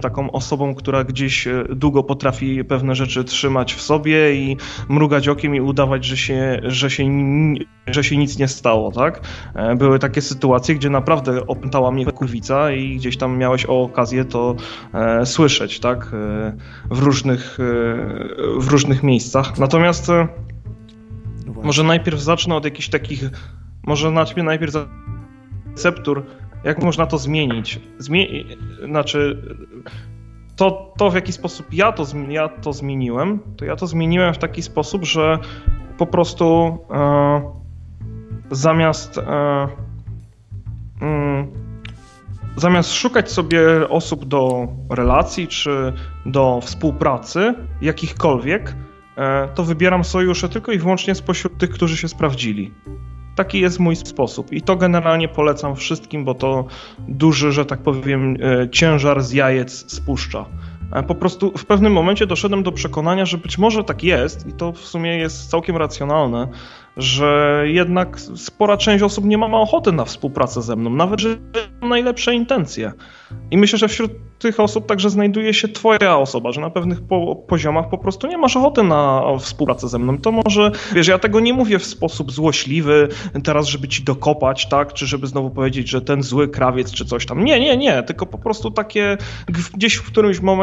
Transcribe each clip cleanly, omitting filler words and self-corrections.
taką osobą, która gdzieś długo potrafi pewne rzeczy trzymać w sobie i mrugać okiem i udawać, że się nic nie stało, tak? Były takie sytuacje, gdzie naprawdę opętała mnie kurwica i gdzieś tam miałeś okazję to słyszeć, tak? W różnych miejscach. Natomiast może najpierw zacznę od jakichś takich, może najpierw receptur, jak można to zmienić. Znaczy, to w jaki sposób ja to zmieniłem, to ja to zmieniłem w taki sposób, że po prostu zamiast szukać sobie osób do relacji czy do współpracy, jakichkolwiek, to wybieram sojusze tylko i wyłącznie spośród tych, którzy się sprawdzili. Taki jest mój sposób i to generalnie polecam wszystkim, bo to duży, że tak powiem, ciężar z jajec spuszcza. Po prostu w pewnym momencie doszedłem do przekonania, że być może tak jest i to w sumie jest całkiem racjonalne, że jednak spora część osób nie ma ochoty na współpracę ze mną, nawet że mam najlepsze intencje. I myślę, że wśród tych osób także znajduje się twoja osoba, że na pewnych poziomach po prostu nie masz ochoty na współpracę ze mną. To może, wiesz, ja tego nie mówię w sposób złośliwy, teraz żeby ci dokopać, tak, czy żeby znowu powiedzieć, że ten zły krawiec, czy coś tam. Nie, tylko po prostu takie gdzieś w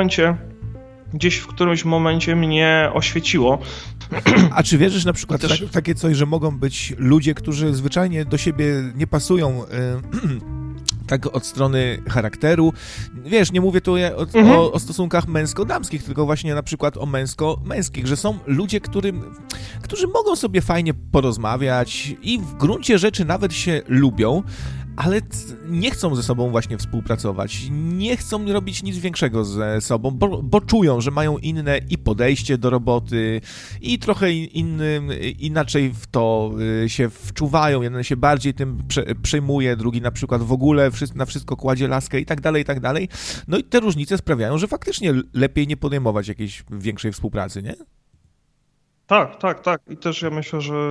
którymś momencie mnie oświeciło. A czy wierzysz na przykład w takie coś, że mogą być ludzie, którzy zwyczajnie do siebie nie pasują tak od strony charakteru? Wiesz, nie mówię tu o stosunkach męsko-damskich, tylko właśnie na przykład o męsko-męskich, że są ludzie, którzy mogą sobie fajnie porozmawiać i w gruncie rzeczy nawet się lubią, ale nie chcą ze sobą właśnie współpracować, nie chcą robić nic większego ze sobą, bo czują, że mają inne i podejście do roboty i trochę inaczej w to się wczuwają, jeden się bardziej tym przejmuje, drugi na przykład w ogóle na wszystko kładzie laskę i tak dalej. No i te różnice sprawiają, że faktycznie lepiej nie podejmować jakiejś większej współpracy, nie? Tak. I też ja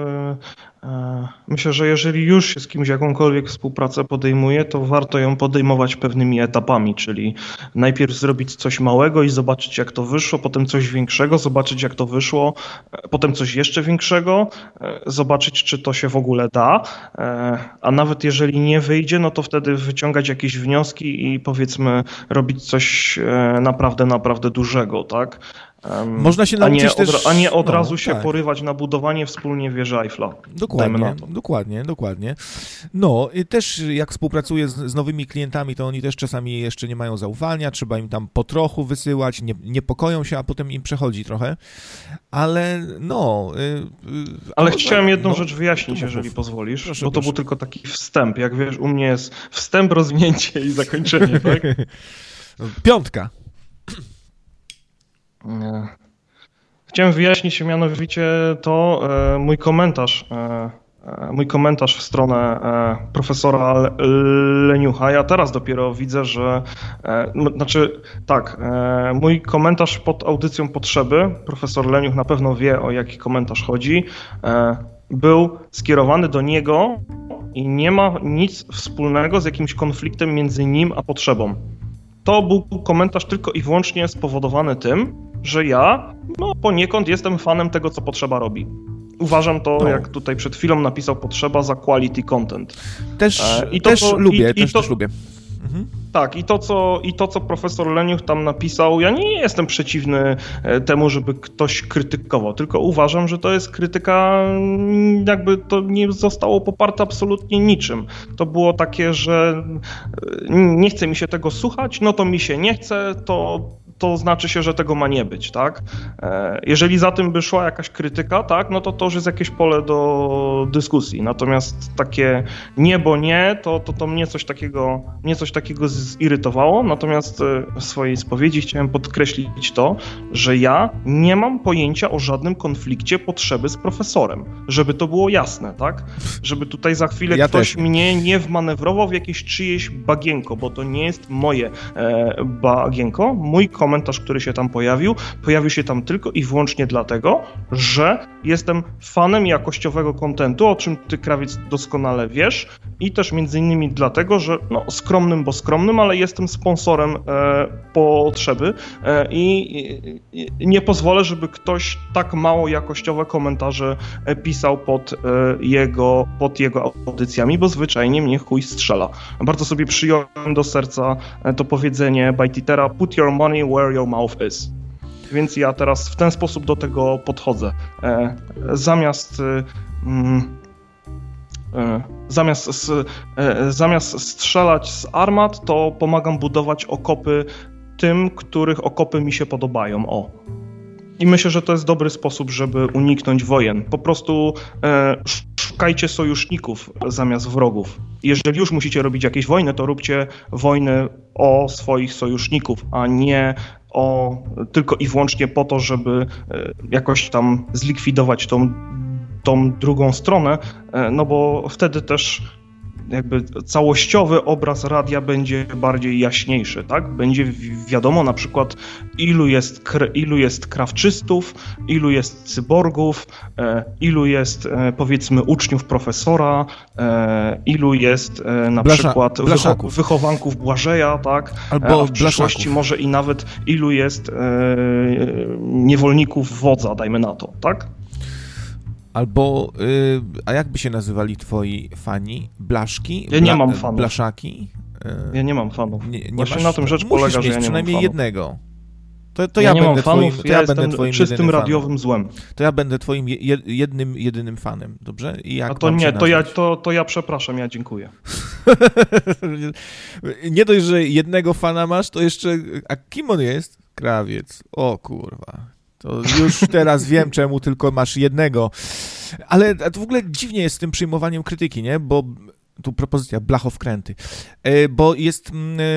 myślę, że jeżeli już się z kimś jakąkolwiek współpracę podejmuje, to warto ją podejmować pewnymi etapami, czyli najpierw zrobić coś małego i zobaczyć, jak to wyszło, potem coś większego, zobaczyć, jak to wyszło, potem coś jeszcze większego, zobaczyć, czy to się w ogóle da, a nawet jeżeli nie wyjdzie, no to wtedy wyciągać jakieś wnioski i powiedzmy robić coś naprawdę dużego, tak? Można się nauczyć a nie od razu się porywać na budowanie wspólnie wieży Eiffla. Dokładnie. No, i też jak współpracuję z nowymi klientami, to oni też czasami jeszcze nie mają zaufania, trzeba im tam po trochu wysyłać, niepokoją się, a potem im przechodzi trochę, ale no... Ale chciałem jedną rzecz wyjaśnić, jeżeli pozwolisz, proszę. To był tylko taki wstęp. Jak wiesz, u mnie jest wstęp, rozwinięcie i zakończenie, tak? 5. Chciałem wyjaśnić mianowicie to mój komentarz w stronę profesora Leniucha. Ja teraz dopiero widzę, że mój komentarz pod audycją Potrzeby, profesor Leniuch na pewno wie, o jaki komentarz chodzi, był skierowany do niego i nie ma nic wspólnego z jakimś konfliktem między nim a Potrzebą. To był komentarz tylko i wyłącznie spowodowany tym, że ja poniekąd jestem fanem tego, co Potrzeba robi. Uważam to, jak tutaj przed chwilą napisał Potrzeba, za quality content. Też lubię. Mhm. Tak, i to, co profesor Leniuch tam napisał, ja nie jestem przeciwny temu, żeby ktoś krytykował, tylko uważam, że to jest krytyka, jakby to nie zostało poparte absolutnie niczym. To było takie, że nie chce mi się tego słuchać, no to mi się nie chce, to znaczy się, że tego ma nie być, tak? Jeżeli za tym by szła jakaś krytyka, tak, no to już jest jakieś pole do dyskusji. Natomiast takie nie, bo nie, to mnie coś takiego zirytowało. Natomiast w swojej spowiedzi chciałem podkreślić to, że ja nie mam pojęcia o żadnym konflikcie Potrzeby z profesorem. Żeby to było jasne, tak? Żeby tutaj za chwilę ktoś mnie nie wmanewrował w jakieś czyjeś bagienko, bo to nie jest moje bagienko. Mój komentarz komentarz, który się tam pojawił się tam tylko i wyłącznie dlatego, że jestem fanem jakościowego kontentu, o czym ty, Krawiec, doskonale wiesz, i też między innymi dlatego, że skromnym, bo skromnym, ale jestem sponsorem potrzeby i nie pozwolę, żeby ktoś tak mało jakościowe komentarze pisał pod jego audycjami, bo zwyczajnie mnie chuj strzela. Bardzo sobie przyjąłem do serca to powiedzenie Byteatera: put your money where your mouth is. Więc ja teraz w ten sposób do tego podchodzę. Zamiast strzelać z armat, to pomagam budować okopy tym, których okopy mi się podobają. I myślę, że to jest dobry sposób, żeby uniknąć wojen. Po prostu szukajcie sojuszników zamiast wrogów. Jeżeli już musicie robić jakieś wojny, to róbcie wojny o swoich sojuszników, a nie tylko i wyłącznie po to, żeby jakoś tam zlikwidować tą drugą stronę, no bo wtedy też jakby całościowy obraz radia będzie bardziej jaśniejszy, tak? Będzie wiadomo na przykład ilu jest krawczystów, ilu jest cyborgów, ilu jest powiedzmy uczniów profesora, ilu jest na przykład wychowanków Błażeja, tak? Albo a w przyszłości może i nawet ilu jest niewolników wodza, dajmy na to, tak? Albo, a jak by się nazywali twoi fani? Blaszki? Ja nie mam fanów. Blaszaki? Ja nie mam fanów. Właśnie masz, na tym rzecz polega, że ja nie przynajmniej mam fanów. jednego. To ja nie będę mam fanów, ja jestem twoim czystym radiowym złem. To ja będę twoim jedynym fanem, dobrze? I jak a to nie, to ja przepraszam, ja dziękuję. Nie dość, że jednego fana masz, to jeszcze... A kim on jest? Krawiec. O kurwa. To już teraz wiem, czemu tylko masz jednego. Ale to w ogóle dziwnie jest z tym przyjmowaniem krytyki, nie? Bo tu propozycja blachowkręty. Bo jest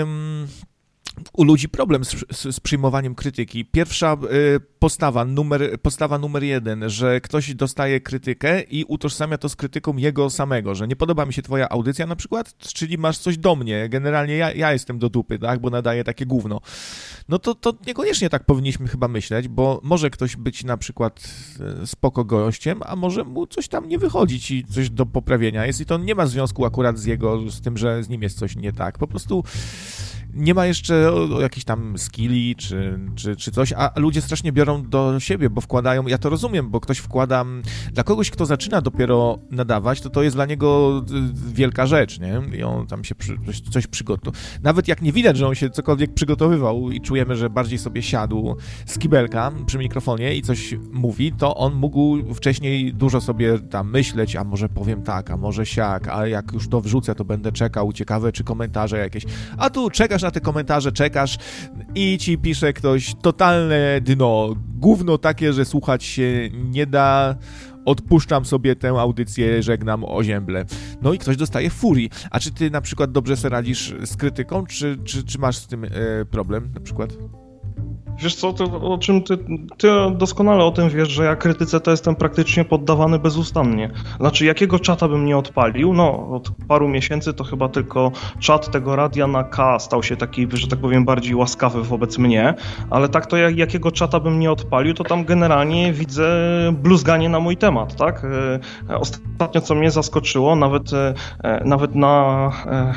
u ludzi problem z przyjmowaniem krytyki. Pierwsza postawa numer 1, że ktoś dostaje krytykę i utożsamia to z krytyką jego samego, że nie podoba mi się twoja audycja na przykład, czyli masz coś do mnie, generalnie ja jestem do dupy, tak, bo nadaję takie gówno. No to niekoniecznie tak powinniśmy chyba myśleć, bo może ktoś być na przykład spoko gościem, a może mu coś tam nie wychodzić i coś do poprawienia jest i to nie ma związku akurat z tym, że z nim jest coś nie tak. Po prostu nie ma jeszcze jakichś tam skilli czy coś, a ludzie strasznie biorą do siebie, bo wkładają, ja to rozumiem, bo ktoś wkłada, dla kogoś, kto zaczyna dopiero nadawać, to jest dla niego wielka rzecz, nie? I on tam się coś przygotował. Nawet jak nie widać, że on się cokolwiek przygotowywał i czujemy, że bardziej sobie siadł z kibelka przy mikrofonie i coś mówi, to on mógł wcześniej dużo sobie tam myśleć, a może powiem tak, a może siak, a jak już to wrzucę, to będę czekał, ciekawe czy komentarze jakieś, a tu czekasz na te komentarze, czekasz i ci pisze ktoś totalne dno, gówno takie, że słuchać się nie da, odpuszczam sobie tę audycję, żegnam, ozięble. No i ktoś dostaje furii. A czy ty na przykład dobrze sobie radzisz z krytyką, czy masz z tym problem na przykład? Wiesz co, o czym ty doskonale o tym wiesz, że ja krytyce to jestem praktycznie poddawany bezustannie. Znaczy, jakiego czata bym nie odpalił? No, od paru miesięcy to chyba tylko czat tego Radia na K stał się taki, że tak powiem, bardziej łaskawy wobec mnie, ale tak to jakiego czata bym nie odpalił, to tam generalnie widzę bluzganie na mój temat, tak? Ostatnio, co mnie zaskoczyło, nawet na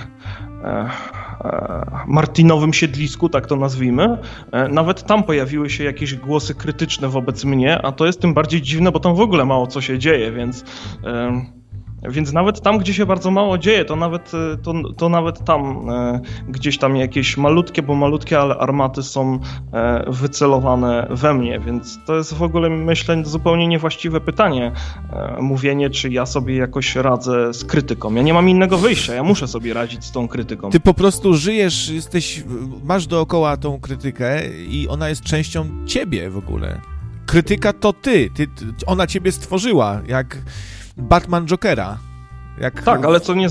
Martinowym siedlisku, tak to nazwijmy, nawet tam pojawiły się jakieś głosy krytyczne wobec mnie, a to jest tym bardziej dziwne, bo tam w ogóle mało co się dzieje, więc nawet tam, gdzie się bardzo mało dzieje, to nawet tam gdzieś tam jakieś malutkie, ale armaty są wycelowane we mnie, więc to jest w ogóle, myślę, zupełnie niewłaściwe pytanie. Mówienie, czy ja sobie jakoś radzę z krytyką. Ja nie mam innego wyjścia, ja muszę sobie radzić z tą krytyką. Ty po prostu żyjesz, masz dookoła tą krytykę i ona jest częścią ciebie w ogóle. Krytyka to ty, ona ciebie stworzyła, jak Batman Jokera. Tak, ale co nie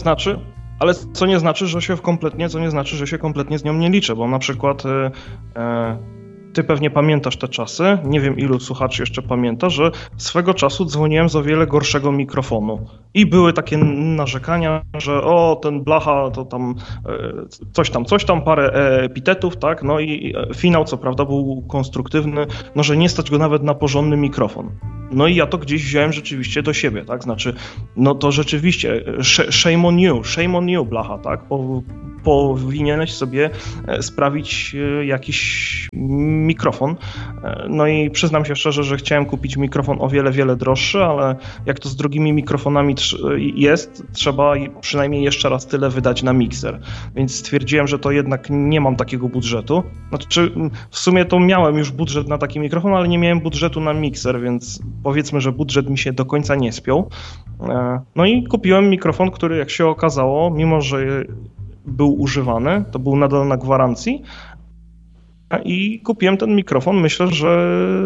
znaczy, że się kompletnie z nią nie liczę, bo na przykład ty pewnie pamiętasz te czasy, nie wiem ilu słuchaczy jeszcze pamięta, że swego czasu dzwoniłem z o wiele gorszego mikrofonu i były takie narzekania, że ten blacha to tam coś tam, parę epitetów, tak, no i finał co prawda był konstruktywny, no że nie stać go nawet na porządny mikrofon. No i ja to gdzieś wziąłem rzeczywiście do siebie, tak, znaczy, no to rzeczywiście shame on you, blacha, tak, powinieneś sobie sprawić jakiś mikrofon. No i przyznam się szczerze, że chciałem kupić mikrofon o wiele, wiele droższy, ale jak to z drogimi mikrofonami jest, trzeba przynajmniej jeszcze raz tyle wydać na mikser. Więc stwierdziłem, że to jednak nie mam takiego budżetu. Znaczy, w sumie to miałem już budżet na taki mikrofon, ale nie miałem budżetu na mikser, więc powiedzmy, że budżet mi się do końca nie spiął. No i kupiłem mikrofon, który jak się okazało, mimo że był używany, to był nadal na gwarancji i kupiłem ten mikrofon. Myślę, że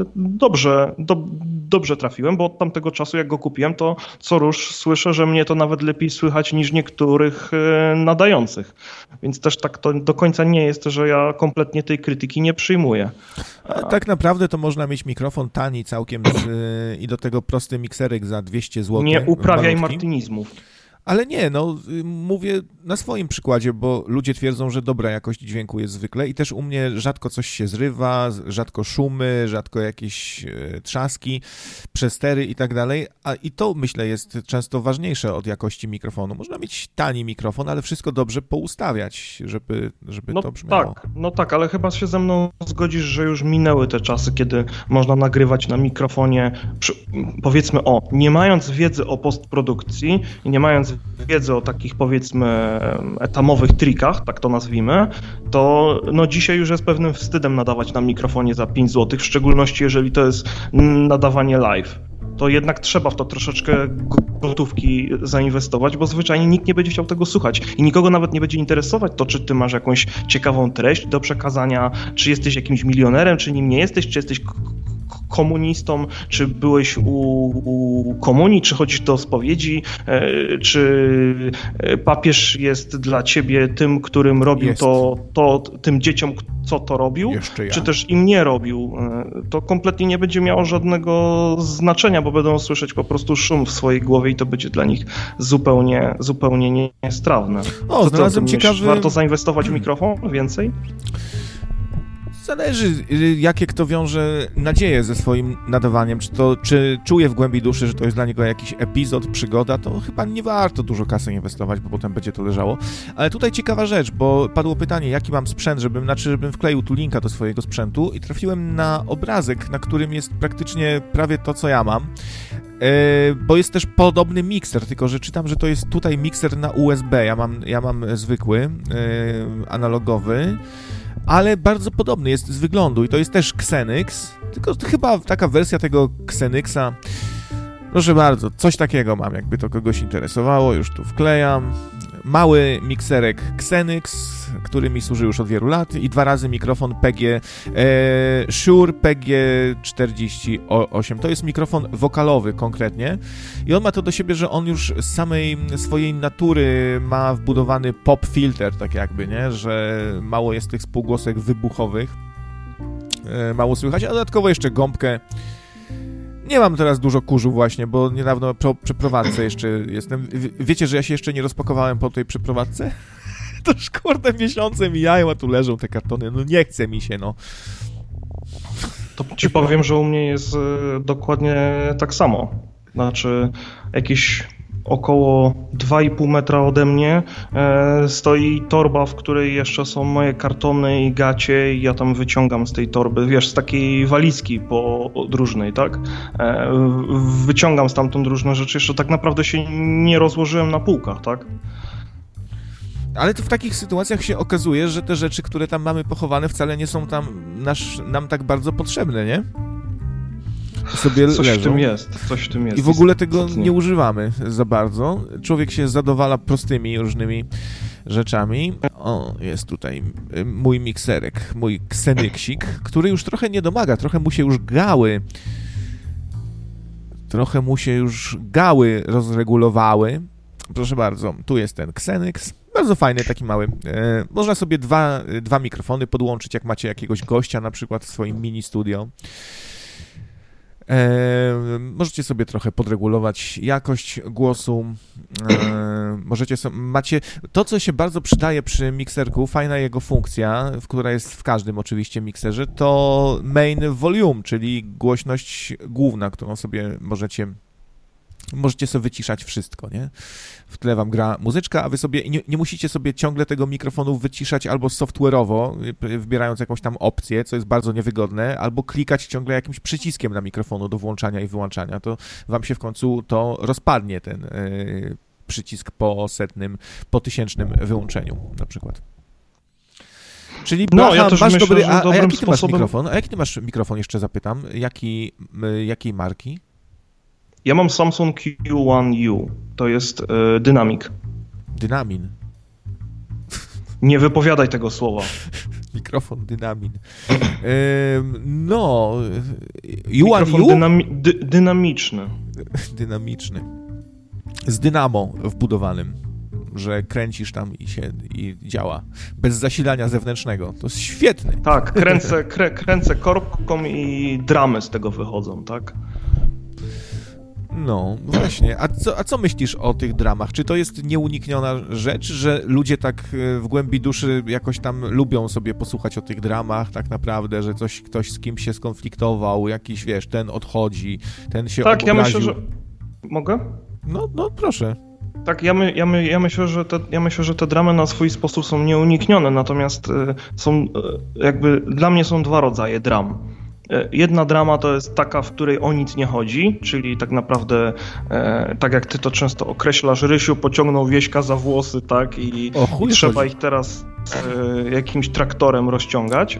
dobrze trafiłem, bo od tamtego czasu jak go kupiłem, to co rusz słyszę, że mnie to nawet lepiej słychać niż niektórych nadających. Więc też tak to do końca nie jest, że ja kompletnie tej krytyki nie przyjmuję. Tak naprawdę to można mieć mikrofon tani całkiem i do tego prosty mikserek za 200 zł. Nie uprawiaj martynizmów. Ale nie, no mówię na swoim przykładzie, bo ludzie twierdzą, że dobra jakość dźwięku jest zwykle i też u mnie rzadko coś się zrywa, rzadko szumy, rzadko jakieś trzaski, przestery i tak dalej, i to myślę jest często ważniejsze od jakości mikrofonu. Można mieć tani mikrofon, ale wszystko dobrze poustawiać, żeby to brzmiało. No tak, ale chyba się ze mną zgodzisz, że już minęły te czasy, kiedy można nagrywać na mikrofonie, powiedzmy nie mając wiedzy o postprodukcji i nie mając wiedzy o takich powiedzmy etamowych trikach, tak to nazwijmy, to no dzisiaj już jest pewnym wstydem nadawać na mikrofonie za 5 zł, w szczególności jeżeli to jest nadawanie live. To jednak trzeba w to troszeczkę gotówki zainwestować, bo zwyczajnie nikt nie będzie chciał tego słuchać i nikogo nawet nie będzie interesować to, czy ty masz jakąś ciekawą treść do przekazania, czy jesteś jakimś milionerem, czy nim nie jesteś, czy jesteś komunistą, czy byłeś u komunii, czy chodzisz do spowiedzi, czy papież jest dla ciebie tym, którym robił to tym dzieciom, co to robił, czy też im nie robił. To kompletnie nie będzie miało żadnego znaczenia, bo będą słyszeć po prostu szum w swojej głowie i to będzie dla nich zupełnie niestrawne. Znalazłem ciekawy... Warto zainwestować w mikrofon więcej? Zależy, jakie kto wiąże nadzieję ze swoim nadawaniem. Czy czuje w głębi duszy, że to jest dla niego jakiś epizod, przygoda, to chyba nie warto dużo kasy inwestować, bo potem będzie to leżało. Ale tutaj ciekawa rzecz, bo padło pytanie, jaki mam sprzęt, żebym wkleił tu linka do swojego sprzętu i trafiłem na obrazek, na którym jest praktycznie prawie to, co ja mam. Bo jest też podobny mikser, tylko że czytam, że to jest tutaj mikser na USB. Ja mam zwykły, analogowy, ale bardzo podobny jest z wyglądu i to jest też Xenix, tylko chyba taka wersja tego Xenixa. Proszę bardzo, coś takiego mam, jakby to kogoś interesowało, już tu wklejam. Mały mikserek Xenix, który mi służy już od wielu lat i 2 razy mikrofon Shure PG48. To jest mikrofon wokalowy konkretnie i on ma to do siebie, że on już z samej swojej natury ma wbudowany pop filter, tak jakby, nie? Że mało jest tych spółgłosek wybuchowych, mało słychać, a dodatkowo jeszcze gąbkę. Nie mam teraz dużo kurzu właśnie, bo niedawno po przeprowadzce jeszcze jestem. Wiecie, że ja się jeszcze nie rozpakowałem po tej przeprowadzce? To już kurde miesiące mijają, a tu leżą te kartony. No nie chce mi się, no. To ci powiem, że u mnie jest dokładnie tak samo. Znaczy jakieś około 2,5 metra ode mnie stoi torba, w której jeszcze są moje kartony i gacie i ja tam wyciągam z tej torby, wiesz, z takiej walizki podróżnej, tak? Wyciągam stamtąd różne rzeczy, jeszcze tak naprawdę się nie rozłożyłem na półkach, tak? Ale to w takich sytuacjach się okazuje, że te rzeczy, które tam mamy pochowane, wcale nie są tam nam tak bardzo potrzebne, nie? Sobie coś leżą. Coś w tym jest. I w ogóle tego nie używamy za bardzo. Człowiek się zadowala prostymi różnymi rzeczami. O, jest tutaj mój mikserek, mój Xenixik, który już trochę nie domaga, trochę mu się już gały rozregulowały. Proszę bardzo, tu jest ten Xenix. Bardzo fajny, taki mały. Można sobie dwa mikrofony podłączyć, jak macie jakiegoś gościa na przykład w swoim mini studio. Możecie sobie trochę podregulować jakość głosu. Macie to, co się bardzo przydaje przy mikserku, fajna jego funkcja, która jest w każdym oczywiście mikserze, to main volume, czyli głośność główna, którą sobie możecie sobie wyciszać wszystko, nie? W tle wam gra muzyczka, a wy sobie nie musicie sobie ciągle tego mikrofonu wyciszać albo software'owo, wybierając jakąś tam opcję, co jest bardzo niewygodne, albo klikać ciągle jakimś przyciskiem na mikrofonu do włączania i wyłączania. To wam się w końcu to rozpadnie, ten przycisk po 1000 wyłączeniu na przykład. Czyli ja też masz myślę, dobry, a jaki ty masz mikrofon? A jaki ty masz mikrofon, jeszcze zapytam? Jakiej marki? Ja mam Samsung Q1U, to jest dynamik. Dynamin. Nie wypowiadaj tego słowa. Mikrofon dynamin. Mikrofon dynamiczny. Dynamiczny. Z dynamo wbudowanym, że kręcisz tam i działa. Bez zasilania zewnętrznego. To jest świetne. Tak, kręcę korbką i dramy z tego wychodzą, tak? No, właśnie. A co myślisz o tych dramach? Czy to jest nieunikniona rzecz, że ludzie tak w głębi duszy jakoś tam lubią sobie posłuchać o tych dramach tak naprawdę, że ktoś z kimś się skonfliktował, jakiś, wiesz, ten odchodzi, ten się obraził? Ja myślę, że... Mogę? No proszę. Tak, ja myślę, że te dramy na swój sposób są nieuniknione, natomiast dla mnie są dwa rodzaje dram. Jedna drama to jest taka, w której o nic nie chodzi, czyli tak naprawdę, tak jak ty to często określasz, Rysiu pociągnął Wieśka za włosy, tak, i trzeba ich teraz jakimś traktorem rozciągać.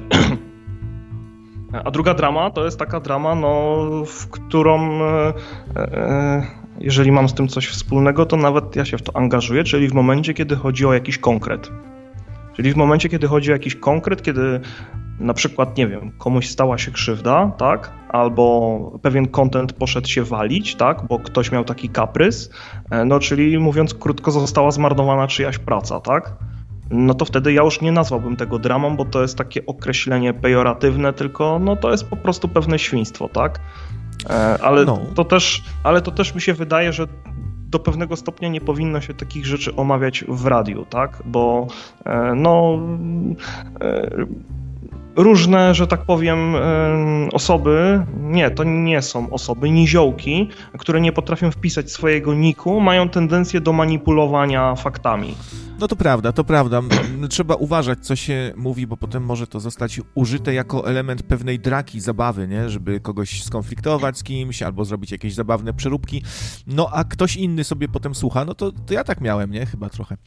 A druga drama to jest taka drama, w którą, jeżeli mam z tym coś wspólnego, to nawet ja się w to angażuję, czyli w momencie, kiedy chodzi o jakiś konkret. Czyli w momencie, kiedy chodzi o jakiś konkret, kiedy na przykład, nie wiem, komuś stała się krzywda, tak? Albo pewien content poszedł się walić, tak? Bo ktoś miał taki kaprys, czyli mówiąc krótko, została zmarnowana czyjaś praca, tak? No to wtedy ja już nie nazwałbym tego dramą, bo to jest takie określenie pejoratywne, tylko to jest po prostu pewne świństwo, tak? Ale to też mi się wydaje, że do pewnego stopnia nie powinno się takich rzeczy omawiać w radiu, tak? Bo różne, że tak powiem, osoby, to nie są osoby, niziołki, które nie potrafią wpisać swojego niku, mają tendencję do manipulowania faktami. No to prawda. Trzeba uważać, co się mówi, bo potem może to zostać użyte jako element pewnej draki, zabawy, nie? Żeby kogoś skonfliktować z kimś albo zrobić jakieś zabawne przeróbki. No a ktoś inny sobie potem słucha, no to ja tak miałem, nie? Chyba trochę.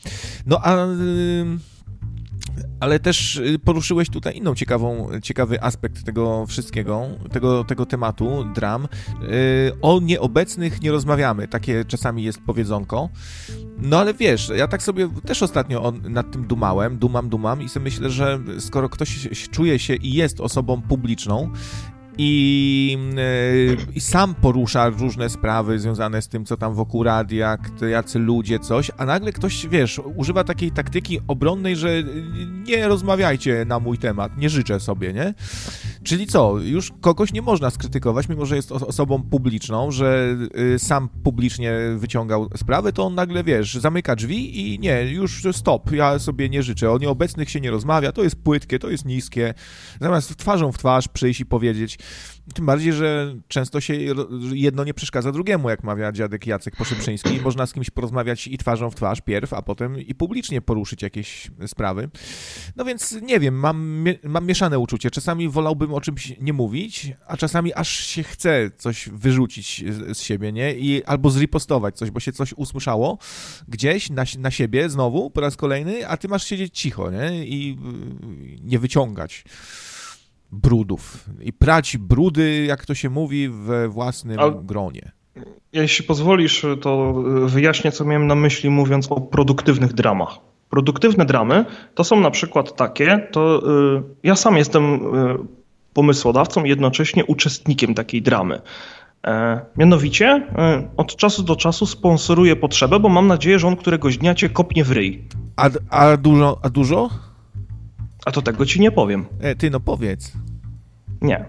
Ale też poruszyłeś tutaj ciekawy aspekt tego wszystkiego, tego tematu, dram. O nieobecnych nie rozmawiamy, takie czasami jest powiedzonko. No ale wiesz, ja tak sobie też ostatnio nad tym dumam i sobie myślę, że skoro ktoś czuje się i jest osobą publiczną, i sam porusza różne sprawy związane z tym, co tam wokół radia, jacy ludzie, coś, a nagle ktoś, wiesz, używa takiej taktyki obronnej, że nie rozmawiajcie na mój temat, nie życzę sobie, nie? Czyli co, już kogoś nie można skrytykować, mimo że jest osobą publiczną, że sam publicznie wyciągał sprawę, to on nagle, wiesz, zamyka drzwi i nie, już stop, ja sobie nie życzę, o nieobecnych się nie rozmawia, to jest płytkie, to jest niskie, zamiast twarzą w twarz przyjść i powiedzieć. Tym bardziej, że często się jedno nie przeszkadza drugiemu, jak mawia dziadek Jacek Poszyprzyński. Można z kimś porozmawiać i twarzą w twarz pierw, a potem i publicznie poruszyć jakieś sprawy. No więc nie wiem, mam mieszane uczucie. Czasami wolałbym o czymś nie mówić, a czasami aż się chce coś wyrzucić z siebie, nie? Albo zripostować coś, bo się coś usłyszało gdzieś na siebie znowu po raz kolejny, a ty masz siedzieć cicho, nie? I nie wyciągać brudów i prać brudy, jak to się mówi, we własnym gronie. Jeśli pozwolisz, to wyjaśnię, co miałem na myśli, mówiąc o produktywnych dramach. Produktywne dramy to są na przykład takie, ja sam jestem pomysłodawcą, jednocześnie uczestnikiem takiej dramy. Mianowicie od czasu do czasu sponsoruje potrzebę, bo mam nadzieję, że on któregoś dnia cię kopnie w ryj. A dużo? A to tego ci nie powiem. Ty, no powiedz. Nie.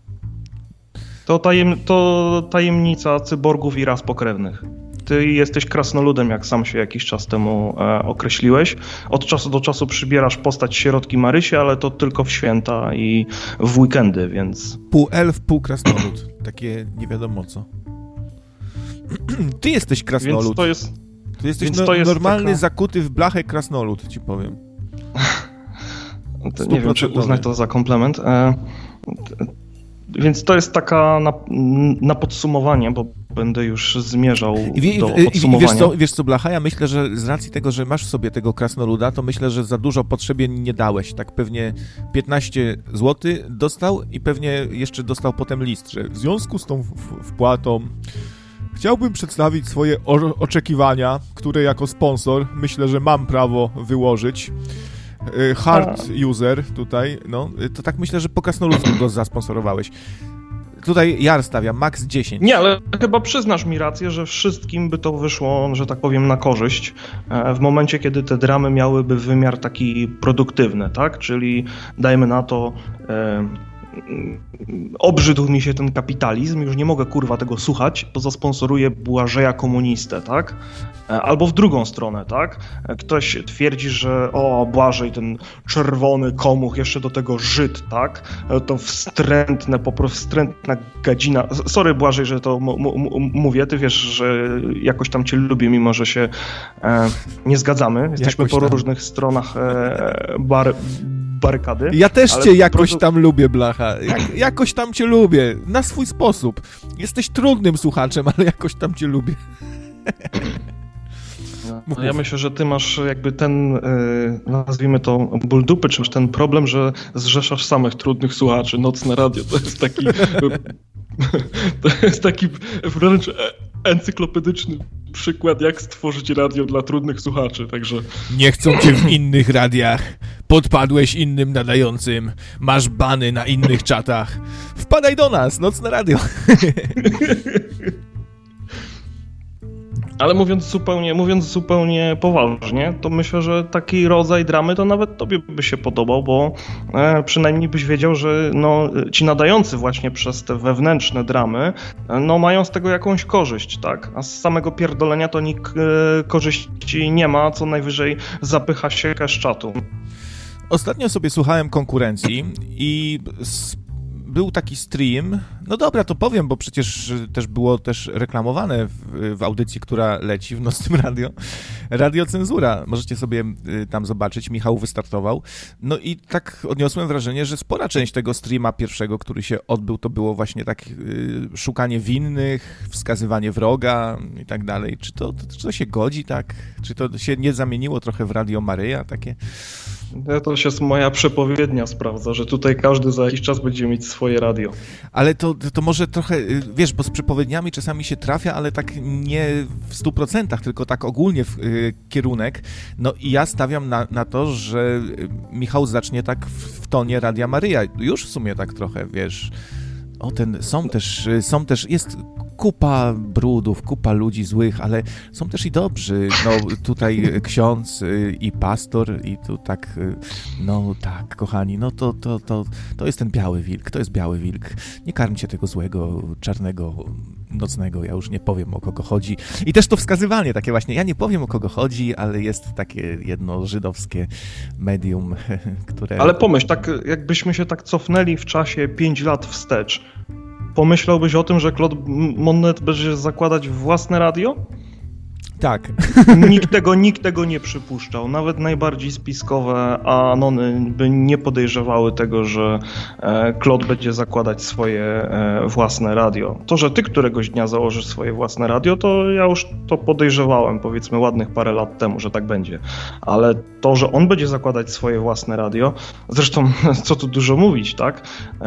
To tajemnica cyborgów i ras pokrewnych. Ty jesteś krasnoludem, jak sam się jakiś czas temu określiłeś. Od czasu do czasu przybierasz postać sierotki Marysi, ale to tylko w święta i w weekendy, więc... Pół elf, pół krasnolud. Takie nie wiadomo co. Ty jesteś krasnolud. Więc to jest... Ty jesteś normalny, taka... zakuty w blachę krasnolud, ci powiem. Nie wiem, czy uznać to za komplement. Więc to jest taka na podsumowanie, bo będę już zmierzał do podsumowania. Wiesz co, Blacha, ja myślę, że z racji tego, że masz w sobie tego krasnoluda, to myślę, że za dużo potrzebie nie dałeś. Tak pewnie 15 zł dostał i pewnie jeszcze dostał potem list, że w związku z tą wpłatą chciałbym przedstawić swoje oczekiwania, które jako sponsor myślę, że mam prawo wyłożyć. Hard user tutaj, no, to tak myślę, że po krasnoludzku go zasponsorowałeś. Tutaj ja stawiam max 10. Nie, ale chyba przyznasz mi rację, że wszystkim by to wyszło, że tak powiem, na korzyść w momencie, kiedy te dramy miałyby wymiar taki produktywny, tak? Czyli dajmy na to... obrzydł mi się ten kapitalizm, już nie mogę kurwa tego słuchać, to zasponsoruję Błażeja komunistę, tak? Albo w drugą stronę, tak? Ktoś twierdzi, że Błażej, ten czerwony komuch, jeszcze do tego Żyd, tak? To wstrętne, po prostu wstrętna gadzina. Sorry Błażej, że to mówię, ty wiesz, że jakoś tam cię lubię, mimo że się nie zgadzamy. Jesteśmy po różnych stronach barykady. Ja też cię jakoś tam lubię, Blacha. Jakoś tam cię lubię. Na swój sposób. Jesteś trudnym słuchaczem, ale jakoś tam cię lubię. No, ja myślę, że ty masz jakby ten, nazwijmy to ból dupy, czy już ten problem, że zrzeszasz samych trudnych słuchaczy. Nocne radio to jest taki wręcz encyklopedyczny przykład, jak stworzyć radio dla trudnych słuchaczy, także... Nie chcą cię w innych radiach, podpadłeś innym nadającym, masz bany na innych czatach. Wpadaj do nas, Nocne Radio. Ale mówiąc zupełnie poważnie, to myślę, że taki rodzaj dramy to nawet tobie by się podobał, bo przynajmniej byś wiedział, że ci nadający właśnie przez te wewnętrzne dramy, mają z tego jakąś korzyść, tak? A z samego pierdolenia to nikt korzyści nie ma, co najwyżej zapycha się cash czatu. Ostatnio sobie słuchałem konkurencji i był taki stream, no dobra, to powiem, bo przecież też było reklamowane w audycji, która leci w Nocnym Radio. Radio Cenzura, możecie sobie tam zobaczyć, Michał wystartował. No i tak odniosłem wrażenie, że spora część tego streama pierwszego, który się odbył, to było właśnie tak szukanie winnych, wskazywanie wroga i tak dalej. Czy to się godzi tak? Czy to się nie zamieniło trochę w Radio Maryja takie? To się moja przepowiednia sprawdza, że tutaj każdy za jakiś czas będzie mieć swoje radio. Ale to może trochę, wiesz, bo z przepowiedniami czasami się trafia, ale tak nie w 100%, tylko tak ogólnie w kierunek. No i ja stawiam na to, że Michał zacznie tak w tonie Radia Maryja. Już w sumie tak trochę, wiesz... Są też, jest kupa brudów, kupa ludzi złych, ale są też i dobrzy. No tutaj ksiądz i pastor i tu tak, no tak, kochani, no to jest ten biały wilk, to jest biały wilk. Nie karmcie tego złego, czarnego, nocnego, ja już nie powiem, o kogo chodzi. I też to wskazywanie takie właśnie, ja nie powiem, o kogo chodzi, ale jest takie jedno żydowskie medium, które... Ale pomyśl, tak jakbyśmy się tak cofnęli w czasie 5 lat wstecz, pomyślałbyś o tym, że Claude Monnet będzie zakładać własne radio? Tak. Nikt tego nie przypuszczał. Nawet najbardziej spiskowe anony by nie podejrzewały tego, że Claude będzie zakładać swoje własne radio. To, że ty któregoś dnia założysz swoje własne radio, to ja już to podejrzewałem, powiedzmy ładnych parę lat temu, że tak będzie. Ale to, że on będzie zakładać swoje własne radio, zresztą co tu dużo mówić, tak?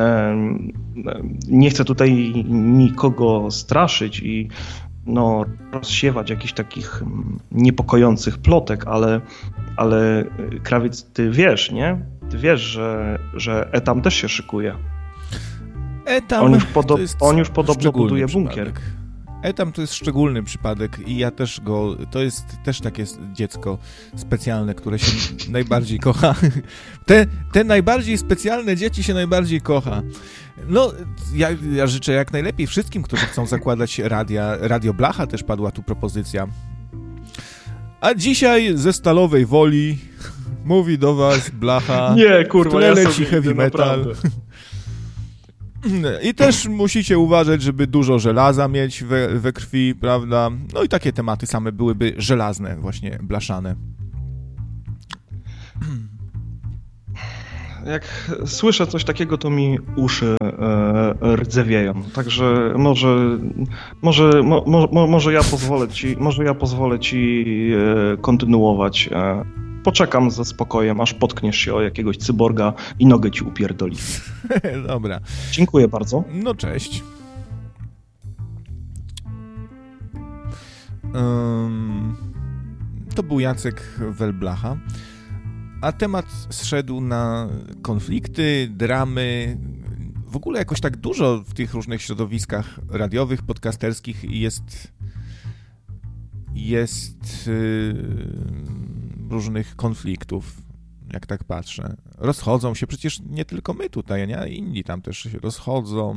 Nie chcę tutaj nikogo straszyć i rozsiewać jakichś takich niepokojących plotek, ale Krawiec, ty wiesz, nie? Ty wiesz, że Etam też się szykuje. Etam on już podobno buduje bunkier. Etam to jest szczególny przypadek i ja też to jest też takie dziecko specjalne, które się najbardziej kocha. Te najbardziej specjalne dzieci się najbardziej kocha. No, ja życzę jak najlepiej wszystkim, którzy chcą zakładać radia. Radio Blacha też padła tu propozycja. A dzisiaj ze Stalowej Woli mówi do was Blacha. Nie, kurwa, ja leci heavy metal. I też musicie uważać, żeby dużo żelaza mieć we krwi, prawda? No i takie tematy same byłyby żelazne, właśnie blaszane. Jak słyszę coś takiego, to mi uszy rdzewieją. Także może ja pozwolę ci kontynuować. Poczekam ze spokojem, aż potkniesz się o jakiegoś cyborga i nogę ci upierdoli. Dobra. Dziękuję bardzo. No cześć. To był Jacek Welblacha. A temat zszedł na konflikty, dramy. W ogóle jakoś tak dużo w tych różnych środowiskach radiowych, podcasterskich jest różnych konfliktów, jak tak patrzę. Rozchodzą się, przecież nie tylko my tutaj, nie? Inni tam też się rozchodzą.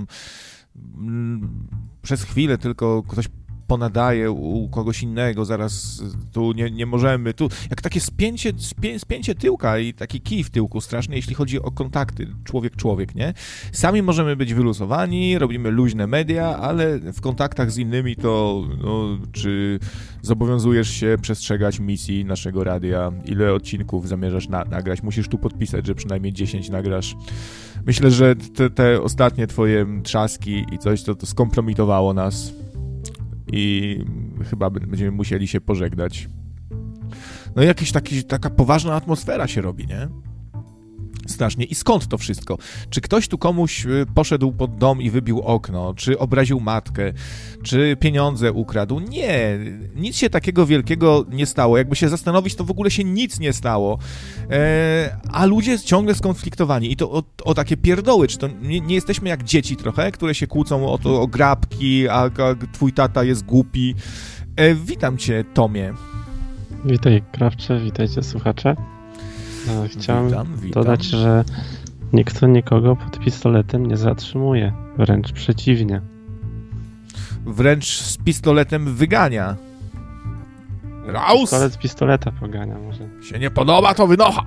Przez chwilę tylko ktoś ponadaje u kogoś innego, zaraz tu nie możemy, tu jak takie spięcie tyłka i taki kij w tyłku straszny, jeśli chodzi o kontakty człowiek, nie? Sami możemy być wyluzowani, robimy luźne media, ale w kontaktach z innymi to, no, czy zobowiązujesz się przestrzegać misji naszego radia, ile odcinków zamierzasz nagrać, musisz tu podpisać, że przynajmniej 10 nagrasz. Myślę, że te ostatnie twoje trzaski i coś, to skompromitowało nas. I chyba będziemy musieli się pożegnać. No i taka poważna atmosfera się robi, nie? Strasznie. I skąd to wszystko? Czy ktoś tu komuś poszedł pod dom i wybił okno? Czy obraził matkę? Czy pieniądze ukradł? Nie. Nic się takiego wielkiego nie stało. Jakby się zastanowić, to w ogóle się nic nie stało. A ludzie ciągle skonfliktowani. I to o takie pierdoły. Czy to nie jesteśmy jak dzieci trochę, które się kłócą o grabki, a twój tata jest głupi. Witam cię, Tomie. Witaj, Krawcze. Witajcie, słuchacze. Chciałem witam. dodać, że nikt nikogo pod pistoletem nie zatrzymuje. Wręcz przeciwnie. Wręcz z pistoletem wygania. Raus! Pistolet z pistoleta pogania może. Się nie podoba, to wynocha!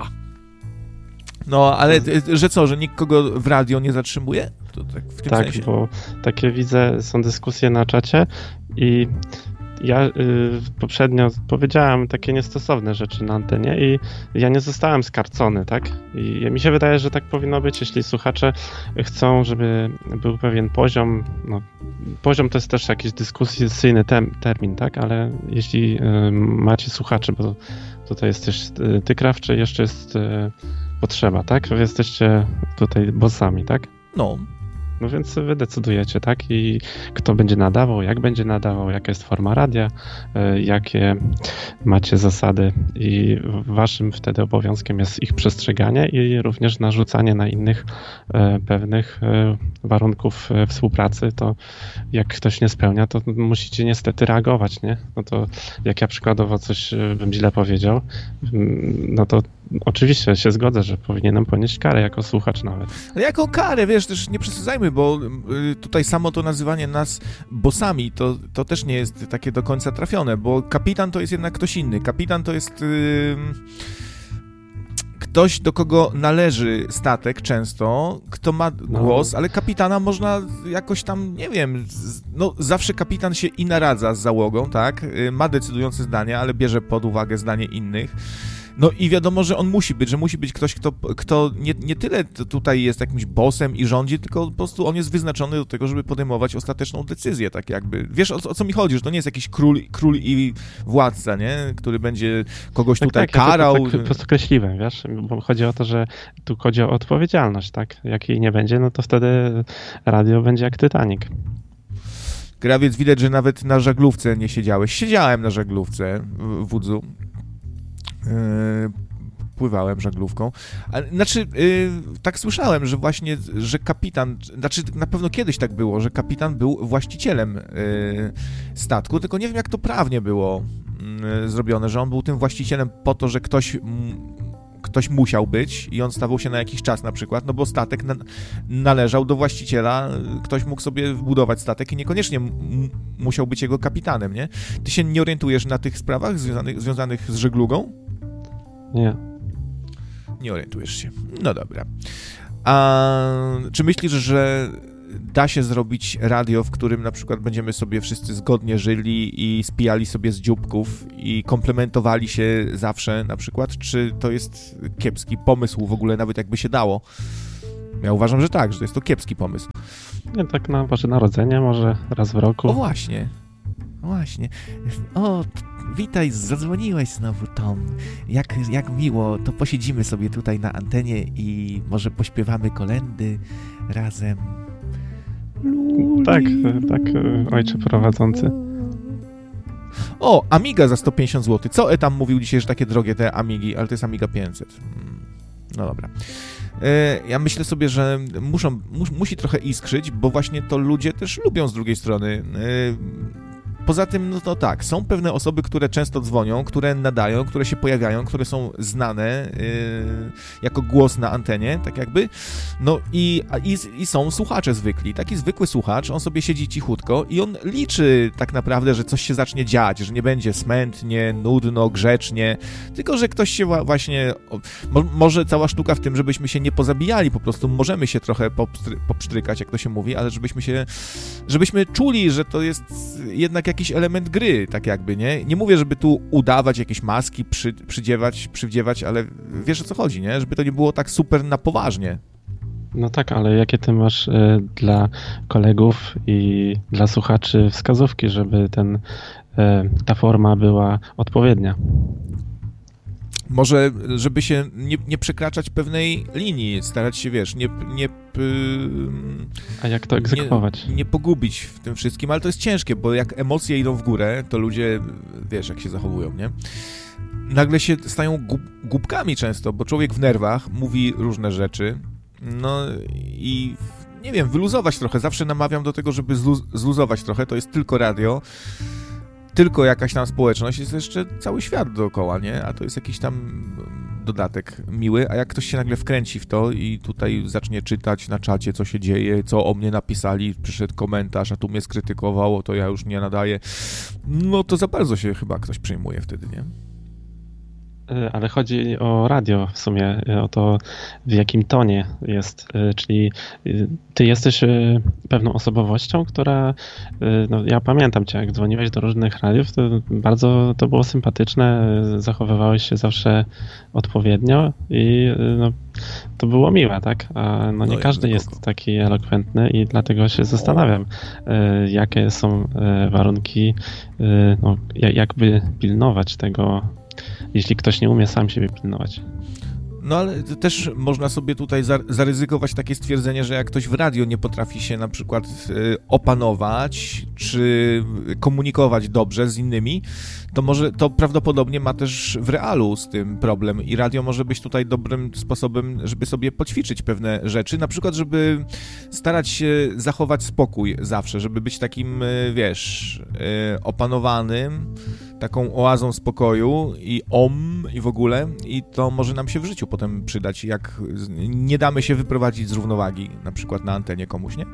No, ale że co, że nikt kogo w radio nie zatrzymuje? To tak w tym sensie. Bo takie widzę, są dyskusje na czacie i ja poprzednio powiedziałem takie niestosowne rzeczy na antenie i ja nie zostałem skarcony, tak? I mi się wydaje, że tak powinno być, jeśli słuchacze chcą, żeby był pewien poziom, no poziom to jest też jakiś dyskusyjny termin, tak? Ale jeśli macie słuchaczy, bo tutaj jesteś ty, Krawczy, jeszcze jest potrzeba, tak? Wy jesteście tutaj bossami, tak? No więc wy decydujecie, tak? I kto będzie nadawał, jak będzie nadawał, jaka jest forma radia, jakie macie zasady i waszym wtedy obowiązkiem jest ich przestrzeganie i również narzucanie na innych pewnych warunków współpracy. To jak ktoś nie spełnia, to musicie niestety reagować, nie? No to jak ja przykładowo coś bym źle powiedział, no to oczywiście się zgodzę, że powinienem ponieść karę jako słuchacz nawet. Ale jaką karę, wiesz, też nie przesadzajmy, bo tutaj samo to nazywanie nas bossami, to też nie jest takie do końca trafione, bo kapitan to jest jednak ktoś inny. Kapitan to jest ktoś, do kogo należy statek często, kto ma głos, ale kapitana można jakoś tam, nie wiem, no zawsze kapitan się i naradza z załogą, tak? Ma decydujące zdanie, ale bierze pod uwagę zdanie innych. No i wiadomo, że on musi być ktoś, kto nie tyle tutaj jest jakimś bossem i rządzi, tylko po prostu on jest wyznaczony do tego, żeby podejmować ostateczną decyzję, tak jakby. Wiesz, o co mi chodzi, że to nie jest jakiś król i władca, nie? Który będzie kogoś tutaj karał. Ja to tak po prostu kreśliłem, wiesz, bo chodzi o to, że tu chodzi o odpowiedzialność, tak? Jak jej nie będzie, no to wtedy radio będzie jak Titanic. Krawiec, widać, że nawet na żaglówce nie siedziałeś. Siedziałem na żaglówce w Wudzu. pływałem żaglówką. Znaczy, tak słyszałem, że właśnie, że kapitan, znaczy na pewno kiedyś tak było, że kapitan był właścicielem statku, tylko nie wiem, jak to prawnie było zrobione, że on był tym właścicielem po to, że ktoś musiał być i on stawał się na jakiś czas na przykład, no bo statek należał do właściciela, ktoś mógł sobie wbudować statek i niekoniecznie musiał być jego kapitanem, nie? Ty się nie orientujesz na tych sprawach związanych z żeglugą? Nie. Nie orientujesz się. No dobra. A czy myślisz, że da się zrobić radio, w którym na przykład będziemy sobie wszyscy zgodnie żyli i spijali sobie z dzióbków i komplementowali się zawsze na przykład? Czy to jest kiepski pomysł w ogóle, nawet jakby się dało? Ja uważam, że tak, że to jest to kiepski pomysł. Nie, tak na Boże Narodzenie, może raz w roku. O właśnie. Właśnie. O, witaj, zadzwoniłeś znowu, Tom. Jak miło, to posiedzimy sobie tutaj na antenie i może pośpiewamy kolędy razem. Tak, ojcze prowadzący. O, Amiga za 150 zł. Co tam mówił dzisiaj, że takie drogie te Amigi, ale to jest Amiga 500. No dobra. Ja myślę sobie, że musi trochę iskrzyć, bo właśnie to ludzie też lubią z drugiej strony. Poza tym, no to tak, są pewne osoby, które często dzwonią, które nadają, które się pojawiają, które są znane jako głos na antenie, tak jakby. No i są słuchacze zwykli. Taki zwykły słuchacz, on sobie siedzi cichutko i on liczy tak naprawdę, że coś się zacznie dziać, że nie będzie smętnie, nudno, grzecznie, tylko że ktoś się właśnie... Może cała sztuka w tym, żebyśmy się nie pozabijali, po prostu możemy się trochę popsztrykać, jak to się mówi, ale żebyśmy czuli, że to jest jednak jakiś element gry, tak jakby, nie? Nie mówię, żeby tu udawać jakieś maski, przywdziewać, ale wiesz, o co chodzi, nie? Żeby to nie było tak super na poważnie. No tak, ale jakie ty masz dla kolegów i dla słuchaczy wskazówki, żeby ta forma była odpowiednia? Może, żeby się nie przekraczać pewnej linii, starać się, wiesz, A jak to egzekwować? Nie pogubić w tym wszystkim, ale to jest ciężkie, bo jak emocje idą w górę, to ludzie, wiesz, jak się zachowują, nie? Nagle się stają głupkami często, bo człowiek w nerwach mówi różne rzeczy, no i nie wiem, wyluzować trochę. Zawsze namawiam do tego, żeby zluzować trochę, to jest tylko radio, tylko jakaś tam społeczność, jest jeszcze cały świat dookoła, nie? A to jest jakiś tam dodatek miły, a jak ktoś się nagle wkręci w to i tutaj zacznie czytać na czacie, co się dzieje, co o mnie napisali, przyszedł komentarz, a tu mnie skrytykowało, to ja już nie nadaję, no to za bardzo się chyba ktoś przejmuje wtedy, nie? Ale chodzi o radio w sumie, o to, w jakim tonie jest, czyli ty jesteś pewną osobowością, która, no ja pamiętam cię, jak dzwoniłeś do różnych radiów, to bardzo to było sympatyczne, zachowywałeś się zawsze odpowiednio i no, to było miłe, tak? A no nie każdy jest taki elokwentny i dlatego się zastanawiam, jakie są warunki, no, jakby pilnować tego, jeśli ktoś nie umie sam siebie pilnować. No ale też można sobie tutaj zaryzykować takie stwierdzenie, że jak ktoś w radio nie potrafi się na przykład opanować, czy komunikować dobrze z innymi, to prawdopodobnie ma też w realu z tym problem i radio może być tutaj dobrym sposobem, żeby sobie poćwiczyć pewne rzeczy, na przykład, żeby starać się zachować spokój zawsze, żeby być takim, wiesz, opanowanym, taką oazą spokoju i w ogóle, i to może nam się w życiu potem przydać, jak nie damy się wyprowadzić z równowagi, na przykład na antenie komuś, nie?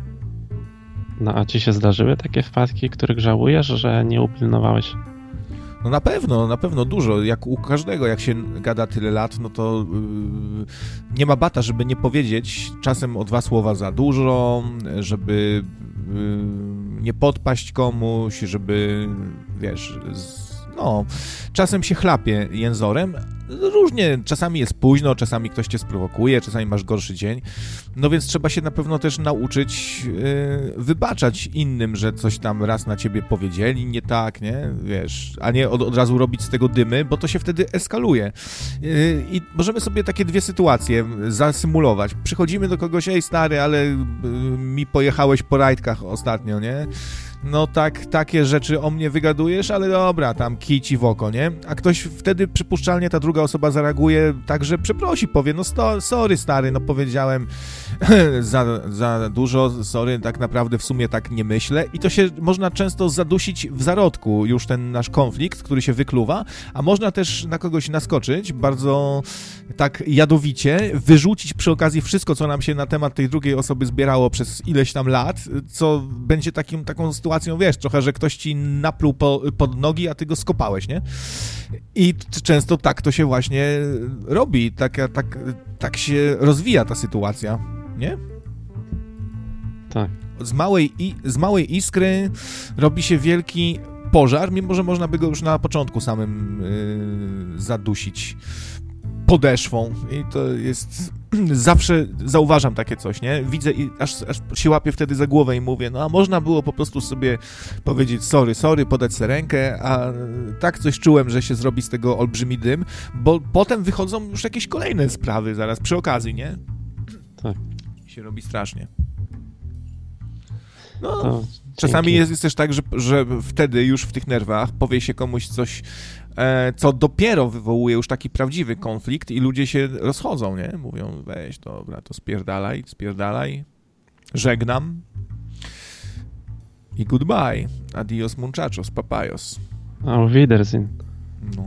No a ci się zdarzyły takie wpadki, których żałujesz, że nie upilnowałeś? No na pewno dużo, jak u każdego, jak się gada tyle lat, no to nie ma bata, żeby nie powiedzieć czasem o 2 słowa za dużo, żeby nie podpaść komuś, żeby, wiesz, no, czasem się chlapie jęzorem, różnie, czasami jest późno, czasami ktoś cię sprowokuje, czasami masz gorszy dzień, no więc trzeba się na pewno też nauczyć wybaczać innym, że coś tam raz na ciebie powiedzieli, nie tak, nie, wiesz, a nie od razu robić z tego dymy, bo to się wtedy eskaluje. I możemy sobie takie 2 sytuacje zasymulować. Przychodzimy do kogoś, ej stary, ale mi pojechałeś po rajdkach ostatnio, nie? no tak, takie rzeczy o mnie wygadujesz, ale dobra, tam kij ci w oko, nie? A ktoś wtedy przypuszczalnie, ta druga osoba zareaguje tak, że przeprosi, powie, no sorry stary, no powiedziałem za dużo, sorry, tak naprawdę w sumie tak nie myślę i to się można często zadusić w zarodku, już ten nasz konflikt, który się wykluwa, a można też na kogoś naskoczyć, bardzo tak jadowicie, wyrzucić przy okazji wszystko, co nam się na temat tej drugiej osoby zbierało przez ileś tam lat, co będzie taką sytuacją, wiesz, trochę, że ktoś ci napluł pod nogi, a ty go skopałeś, nie? I często tak to się właśnie robi, tak się rozwija ta sytuacja, nie? Tak. Z małej iskry robi się wielki pożar, mimo że można by go już na początku samym zadusić podeszwą i to jest... Zawsze zauważam takie coś, nie? Widzę i aż się łapię wtedy za głowę i mówię, no a można było po prostu sobie powiedzieć sorry, podać sobie rękę, a tak coś czułem, że się zrobi z tego olbrzymi dym, bo potem wychodzą już jakieś kolejne sprawy zaraz przy okazji, nie? Tak. I się robi strasznie. No, to czasami jest też tak, że wtedy już w tych nerwach powie się komuś coś, co dopiero wywołuje już taki prawdziwy konflikt i ludzie się rozchodzą, nie? Mówią, weź, dobra, to spierdalaj, żegnam i goodbye, adios muchachos, papayos. Auf Wiedersehen. No.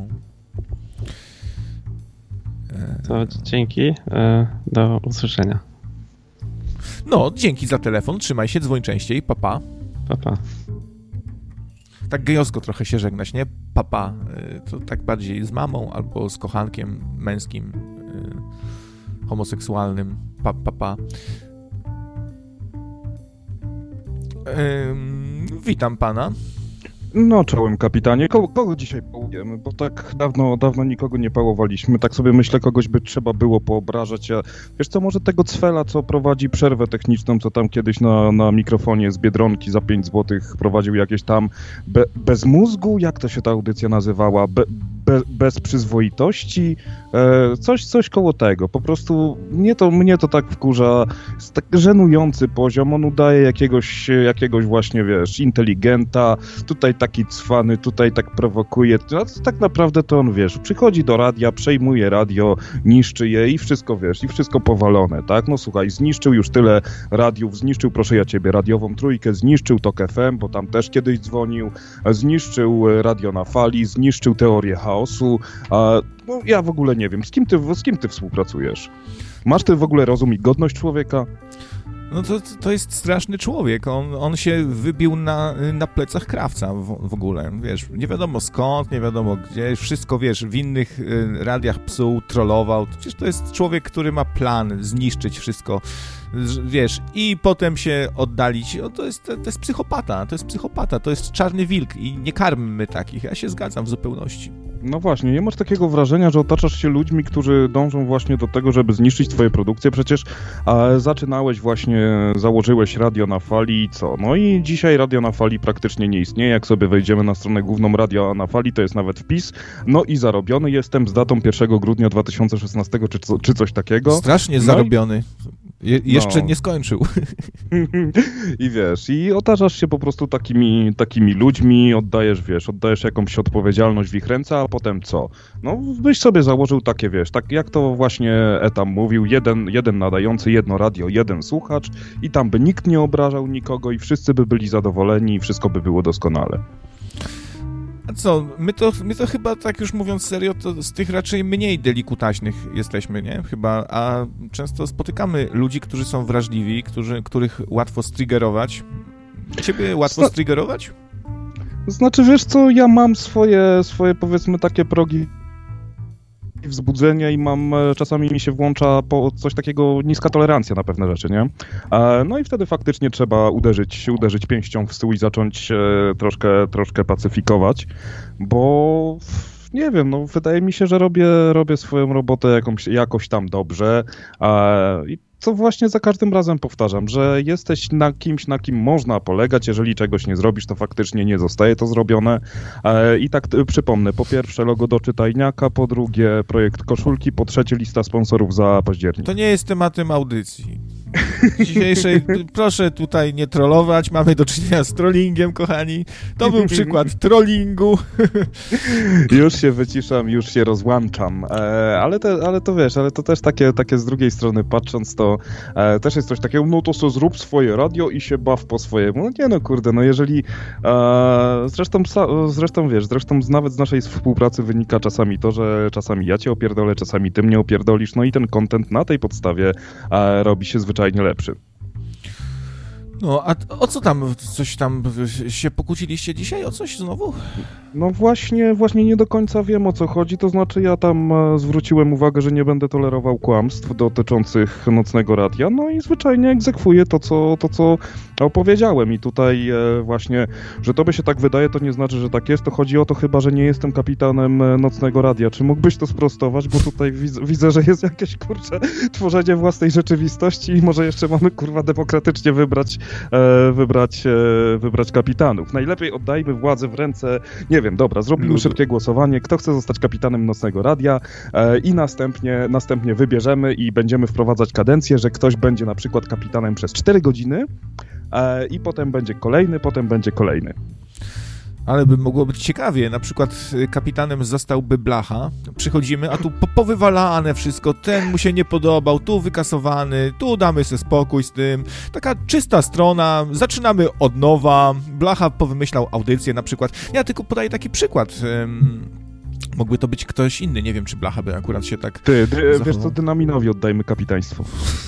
To dzięki, do usłyszenia. No, dzięki za telefon, trzymaj się, dzwoń częściej, papa. Papa. Tak gejowsko trochę się żegnać, nie? Papa. To tak bardziej z mamą albo z kochankiem męskim, homoseksualnym. Papa. Witam pana. No, czołem kapitanie. Kogo dzisiaj pałujemy? Bo tak dawno nikogo nie pałowaliśmy. Tak sobie myślę, kogoś by trzeba było poobrażać. A wiesz co, może tego cwela, co prowadzi przerwę techniczną, co tam kiedyś na mikrofonie z Biedronki za 5 zł prowadził jakieś tam bez mózgu? Jak to się ta audycja nazywała? Bez przyzwoitości? Coś koło tego. Po prostu mnie to tak wkurza. Jest tak żenujący poziom. On udaje jakiegoś właśnie, wiesz, inteligenta. Tutaj taki cwany, tutaj tak prowokuje. A tak naprawdę to on, wiesz, przychodzi do radia, przejmuje radio, niszczy je i wszystko, wiesz, i wszystko powalone, tak? No słuchaj, zniszczył już tyle radiów, zniszczył, proszę ja ciebie, Radiową Trójkę, zniszczył Tok FM, bo tam też kiedyś dzwonił, zniszczył Radio na Fali, zniszczył Teorię Chaosu, no ja w ogóle nie wiem, z kim ty współpracujesz? Masz ty w ogóle rozum i godność człowieka? No to jest straszny człowiek, on się wybił na plecach krawca w ogóle, wiesz, nie wiadomo skąd, nie wiadomo gdzie, wszystko, wiesz, w innych radiach psuł, trollował, przecież to jest człowiek, który ma plan zniszczyć wszystko, wiesz, i potem się oddalić, to jest psychopata, to jest czarny wilk i nie karmmy takich, ja się zgadzam w zupełności. No właśnie, nie masz takiego wrażenia, że otaczasz się ludźmi, którzy dążą właśnie do tego, żeby zniszczyć twoje produkcje? Przecież założyłeś Radio na Fali i co? No i dzisiaj Radio na Fali praktycznie nie istnieje. Jak sobie wejdziemy na stronę główną Radio na Fali, to jest nawet wpis. No i zarobiony jestem z datą 1 grudnia 2016 czy coś takiego. Strasznie zarobiony. Jeszcze nie skończył. I wiesz, i otaczasz się po prostu takimi ludźmi, oddajesz jakąś odpowiedzialność w ich ręce, a potem co? No, byś sobie założył takie, wiesz, tak jak to właśnie Etam mówił, jeden nadający, jedno radio, jeden słuchacz i tam by nikt nie obrażał nikogo i wszyscy by byli zadowoleni i wszystko by było doskonale. A co, my to chyba, tak już mówiąc serio, to z tych raczej mniej delikutaśnych jesteśmy, nie? Chyba, a często spotykamy ludzi, którzy są wrażliwi, których łatwo striggerować. Ciebie łatwo striggerować? Znaczy, wiesz co, ja mam swoje powiedzmy takie progi wzbudzenia i czasami mi się włącza coś takiego, niska tolerancja na pewne rzeczy, nie? No i wtedy faktycznie trzeba uderzyć pięścią w stół i zacząć troszkę pacyfikować, bo nie wiem, no wydaje mi się, że robię swoją robotę jakoś tam dobrze i co właśnie za każdym razem powtarzam, że jesteś kimś, na kim można polegać, jeżeli czegoś nie zrobisz, to faktycznie nie zostaje to zrobione. I tak przypomnę, po pierwsze logo do czytajniaka, po drugie projekt koszulki, po trzecie lista sponsorów za październik. To nie jest tematem audycji. dzisiejszej, proszę tutaj nie trollować, mamy do czynienia z trollingiem, kochani. To był przykład trollingu. Już się wyciszam, już się rozłączam, ale to wiesz, ale to też takie z drugiej strony patrząc, to też jest coś takiego, no to co, zrób swoje radio i się baw po swojemu. No nie no kurde, no jeżeli zresztą wiesz, nawet z naszej współpracy wynika czasami to, że czasami ja cię opierdolę, czasami ty mnie opierdolisz, no i ten content na tej podstawie robi się zwyczajnie lepszy. No, a o co tam, coś tam się pokłóciliście dzisiaj? O coś znowu? No właśnie nie do końca wiem, o co chodzi, to znaczy ja tam zwróciłem uwagę, że nie będę tolerował kłamstw dotyczących Nocnego Radia, no i zwyczajnie egzekwuję to, co opowiedziałem i tutaj właśnie, że tobie się tak wydaje, to nie znaczy, że tak jest, to chodzi o to chyba, że nie jestem kapitanem Nocnego Radia. Czy mógłbyś to sprostować, bo tutaj widzę, że jest jakieś, kurczę, tworzenie własnej rzeczywistości i może jeszcze mamy, kurwa, demokratycznie wybrać kapitanów. Najlepiej oddajmy władzę w ręce, nie wiem, dobra, zrobimy szybkie głosowanie, kto chce zostać kapitanem Nocnego Radia i następnie wybierzemy i będziemy wprowadzać kadencję, że ktoś będzie na przykład kapitanem przez 4 godziny i potem będzie kolejny. Ale by mogło być ciekawie, na przykład kapitanem zostałby Blacha, przychodzimy, a tu powywalane wszystko, ten mu się nie podobał, tu wykasowany, tu damy sobie spokój z tym, taka czysta strona, zaczynamy od nowa, Blacha powymyślał audycję na przykład, ja tylko podaję taki przykład, mógłby to być ktoś inny, nie wiem, czy Blacha by akurat się tak zachował. Wiesz co, Dynaminowi oddajmy kapitaństwo.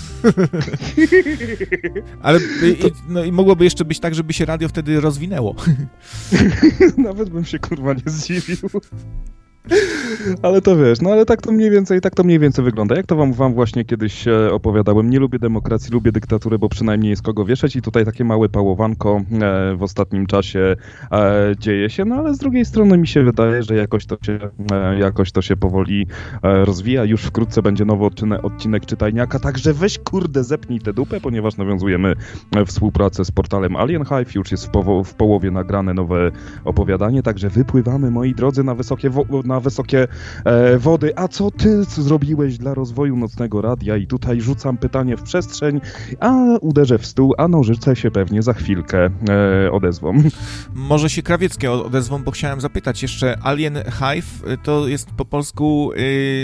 Ale i mogłoby jeszcze być tak, żeby się radio wtedy rozwinęło. Nawet bym się kurwa nie zdziwił. Ale to wiesz, no ale tak to mniej więcej wygląda. Jak to wam właśnie kiedyś opowiadałem, nie lubię demokracji, lubię dyktaturę, bo przynajmniej jest kogo wieszać i tutaj takie małe pałowanko w ostatnim czasie dzieje się, no ale z drugiej strony mi się wydaje, że jakoś to się powoli rozwija. Już wkrótce będzie nowy odcinek Czytajniaka, także weź kurde zepnij tę dupę, ponieważ nawiązujemy współpracę z portalem Alien Hive, już jest w połowie nagrane nowe opowiadanie, także wypływamy, moi drodzy, na wysokie wody. A co ty zrobiłeś dla rozwoju Nocnego Radia? I tutaj rzucam pytanie w przestrzeń, a uderzę w stół, a nożyce się pewnie za chwilkę odezwą. Może się krawieckie odezwą, bo chciałem zapytać jeszcze, Alien Hive to jest po polsku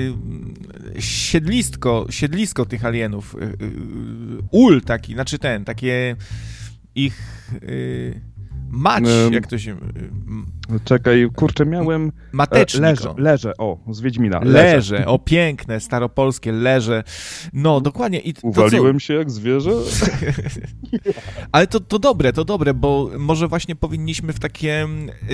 siedlisko tych alienów. Ul taki, znaczy takie ich... jak to się... Czekaj, kurczę, miałem... Matecznik. Leże, z Wiedźmina. Leże, piękne, staropolskie, leże. No, dokładnie. I uwaliłem się jak zwierzę? Ale to dobre, bo może właśnie powinniśmy w takie...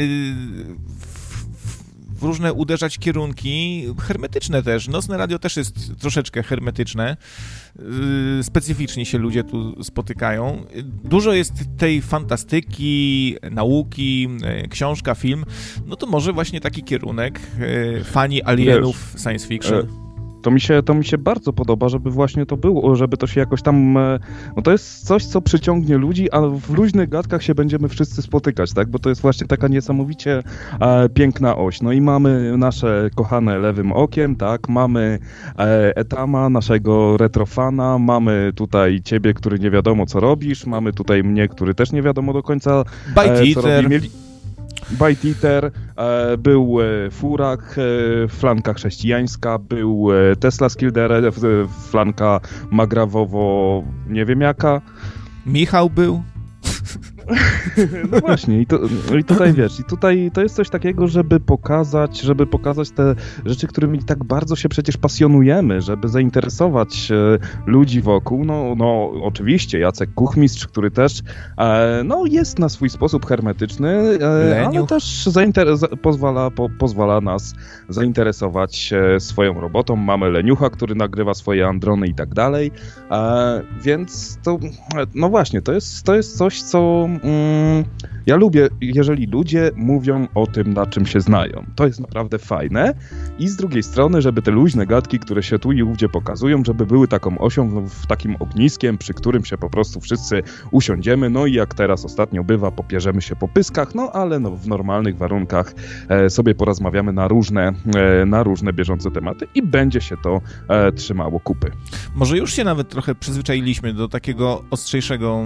w różne uderzać kierunki, hermetyczne też. Nocne radio też jest troszeczkę hermetyczne. Specyficzni się ludzie tu spotykają. Dużo jest tej fantastyki, nauki, książka, film. No to może właśnie taki kierunek fani alienów, science fiction. To mi się bardzo podoba, żeby właśnie to było, żeby to się jakoś tam... No to jest coś, co przyciągnie ludzi, a w luźnych gadkach się będziemy wszyscy spotykać, tak? Bo to jest właśnie taka niesamowicie piękna oś. No i mamy nasze kochane Lewym Okiem, tak? Mamy Etama, naszego retrofana, mamy tutaj ciebie, który nie wiadomo co robisz, mamy tutaj mnie, który też nie wiadomo do końca co robi. Bite Eater, był Furak, flanka chrześcijańska, był Tesla Skildere, flanka magrawowo nie wiem jaka. Michał był. No właśnie, i tutaj wiesz, i tutaj to jest coś takiego, żeby pokazać te rzeczy, którymi tak bardzo się przecież pasjonujemy, żeby zainteresować ludzi wokół. No oczywiście Jacek Kuchmistrz, który też jest na swój sposób hermetyczny, ale też pozwala nas zainteresować swoją robotą. Mamy Leniucha, który nagrywa swoje androny i tak dalej, więc to, no właśnie, to jest coś, co ja lubię, jeżeli ludzie mówią o tym, na czym się znają. To jest naprawdę fajne. I z drugiej strony, żeby te luźne gadki, które się tu i ówdzie pokazują, żeby były taką osią, takim ogniskiem, przy którym się po prostu wszyscy usiądziemy, no i jak teraz ostatnio bywa, popierzemy się po pyskach, no ale no, w normalnych warunkach sobie porozmawiamy na różne bieżące tematy i będzie się to trzymało kupy. Może już się nawet trochę przyzwyczailiśmy do takiego ostrzejszego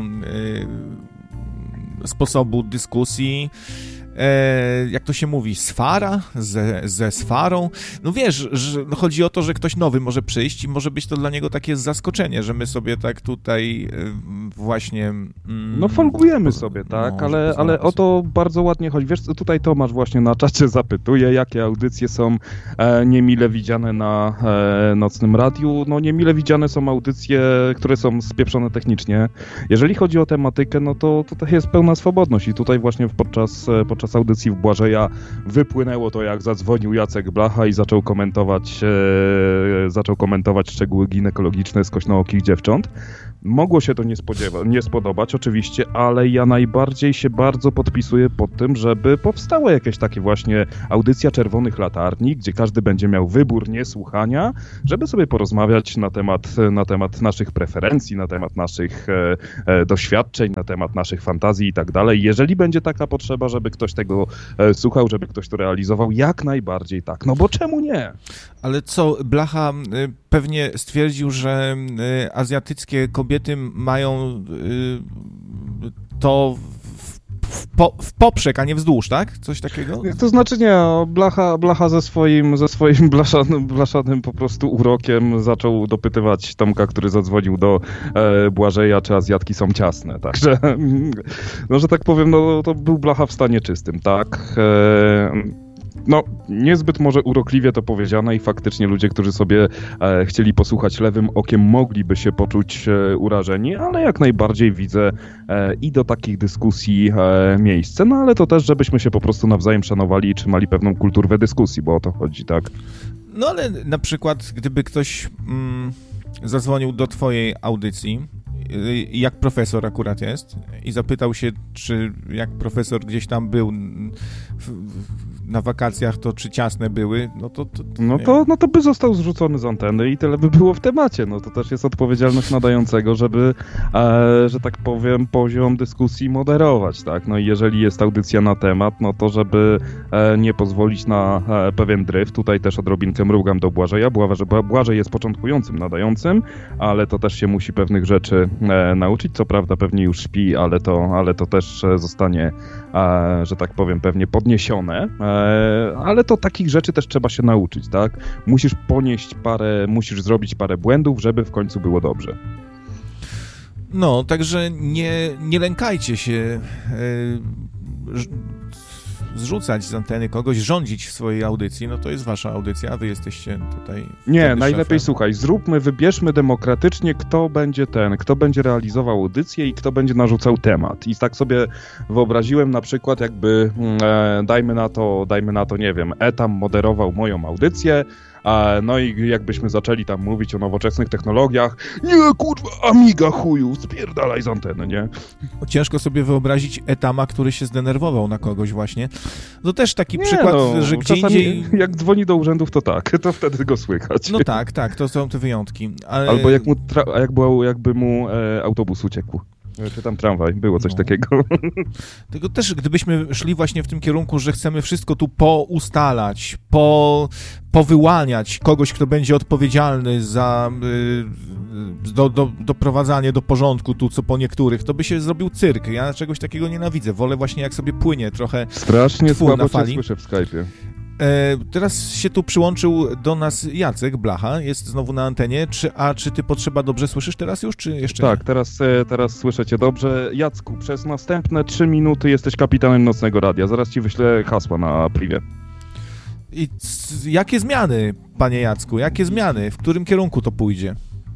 sposobu dyskusji, jak to się mówi, swara ze swarą. No wiesz, że chodzi o to, że ktoś nowy może przyjść i może być to dla niego takie zaskoczenie, że my sobie tak tutaj właśnie... No folgujemy sobie, tak, ale o to bardzo ładnie chodzi. Wiesz, tutaj Tomasz właśnie na czacie zapytuje, jakie audycje są niemile widziane na nocnym radiu. No niemile widziane są audycje, które są spieprzone technicznie. Jeżeli chodzi o tematykę, no to tutaj jest pełna swobodność i tutaj właśnie podczas audycji w Błażeja wypłynęło to, jak zadzwonił Jacek Blacha i zaczął komentować szczegóły ginekologiczne skośnookich dziewcząt. Mogło się to nie spodobać oczywiście, ale ja najbardziej się bardzo podpisuję pod tym, żeby powstała jakaś takie właśnie audycja Czerwonych Latarni, gdzie każdy będzie miał wybór niesłuchania, żeby sobie porozmawiać na temat naszych preferencji, na temat naszych doświadczeń, na temat naszych fantazji i tak dalej. Jeżeli będzie taka potrzeba, żeby ktoś tego słuchał, żeby ktoś to realizował, jak najbardziej tak. No bo czemu nie? Ale co, Blacha pewnie stwierdził, że azjatyckie kobiety mają to w poprzek, a nie wzdłuż, tak? Coś takiego? To znaczy nie, Blacha ze swoim blaszanym po prostu urokiem zaczął dopytywać Tomka, który zadzwonił do Błażeja, czy Azjatki są ciasne, także no, że tak powiem, no to był Blacha w stanie czystym, tak? No, niezbyt może urokliwie to powiedziane i faktycznie ludzie, którzy sobie chcieli posłuchać lewym okiem, mogliby się poczuć urażeni, ale jak najbardziej widzę i do takich dyskusji miejsce, no ale to też, żebyśmy się po prostu nawzajem szanowali i trzymali pewną kulturę dyskusji, bo o to chodzi, tak? No ale na przykład, gdyby ktoś zadzwonił do twojej audycji, jak profesor akurat jest, i zapytał się, czy jak profesor gdzieś tam był na wakacjach, to czy ciasne były, no to by został zrzucony z anteny i tyle by było w temacie. No to też jest odpowiedzialność nadającego, żeby, że tak powiem, poziom dyskusji moderować, tak? No i jeżeli jest audycja na temat, no to żeby nie pozwolić na pewien dryf, tutaj też odrobinkę mrugam do Błażeja. Błażej jest początkującym nadającym, ale to też się musi pewnych rzeczy nauczyć. Co prawda pewnie już śpi, ale to też zostanie, że tak powiem, pewnie podniesione. Ale to takich rzeczy też trzeba się nauczyć, tak? Musisz zrobić parę błędów, żeby w końcu było dobrze. No, także nie lękajcie się zrzucać z anteny kogoś, rządzić w swojej audycji, no to jest wasza audycja, a wy jesteście tutaj... Nie, najlepiej słuchaj, wybierzmy demokratycznie, kto będzie realizował audycję i kto będzie narzucał temat. I tak sobie wyobraziłem na przykład, jakby, dajmy na to, nie wiem, Etam moderował moją audycję, no i jakbyśmy zaczęli tam mówić o nowoczesnych technologiach, nie kurwa, Amiga chuju, spierdalaj z anteny, nie? Ciężko sobie wyobrazić Etama, który się zdenerwował na kogoś właśnie. To też taki przykład, że gdzie indziej... Jak dzwoni do urzędów, to tak, to wtedy go słychać. No tak, to są te wyjątki. Ale... Albo jakby mu autobus uciekł. Czy tam tramwaj, było coś takiego. Tylko też gdybyśmy szli właśnie w tym kierunku, że chcemy wszystko tu poustalać, powyłaniać kogoś, kto będzie odpowiedzialny za doprowadzanie do porządku tu, co po niektórych, to by się zrobił cyrk. Ja czegoś takiego nienawidzę. Wolę właśnie jak sobie płynie trochę strasznie słabo cię słyszę w Skype'ie. Teraz się tu przyłączył do nas Jacek Blacha, jest znowu na antenie. Czy ty Potrzeba dobrze słyszysz teraz już, czy jeszcze tak, nie? teraz słyszę cię dobrze. Jacku, przez następne 3 minuty jesteś kapitanem Nocnego Radia. Zaraz ci wyślę hasła na privie. I jakie zmiany, panie Jacku, jakie zmiany? W którym kierunku to pójdzie?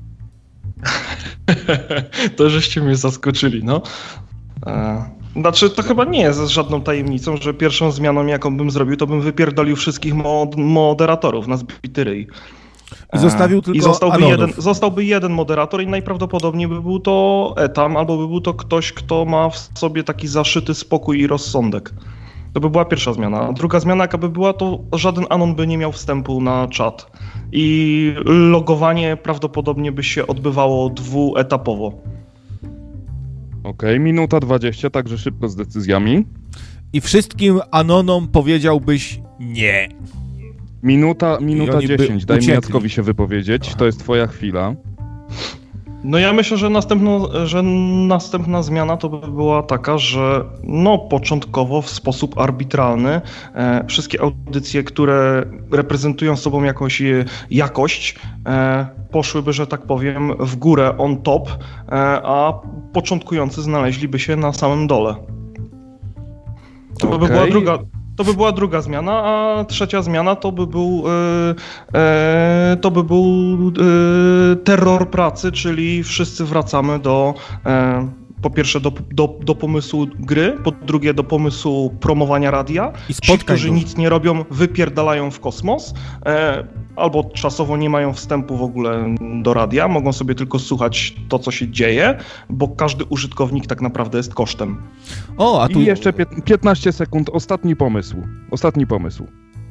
To żeście mnie zaskoczyli, no. Znaczy, to chyba nie jest żadną tajemnicą, że pierwszą zmianą, jaką bym zrobił, to bym wypierdolił wszystkich moderatorów na zbity ryj. I zostawił tylko zostałby jeden moderator i najprawdopodobniej by był to Etam, albo by był to ktoś, kto ma w sobie taki zaszyty spokój i rozsądek. To by była pierwsza zmiana. A druga zmiana, jaka by była, to żaden anon by nie miał wstępu na czat. I logowanie prawdopodobnie by się odbywało dwuetapowo. Okej, minuta 20, także szybko z decyzjami. I wszystkim anonom powiedziałbyś nie. Minuta 10, daj mi Jackowi się wypowiedzieć, Aha. To jest twoja chwila. No ja myślę, że następna zmiana to by była taka, że początkowo w sposób arbitralny wszystkie audycje, które reprezentują sobą jakąś jakość, poszłyby, że tak powiem, w górę on top, a początkujący znaleźliby się na samym dole. To by była druga zmiana, a trzecia zmiana to by był terror pracy, czyli wszyscy wracamy po pierwsze do pomysłu gry, po drugie do pomysłu promowania radia. I spotkań. Ci, którzy nic nie robią, wypierdalają w kosmos, albo czasowo nie mają wstępu w ogóle do radia, mogą sobie tylko słuchać to, co się dzieje, bo każdy użytkownik tak naprawdę jest kosztem. O, a tu... I jeszcze 15 sekund, ostatni pomysł. Ostatni pomysł?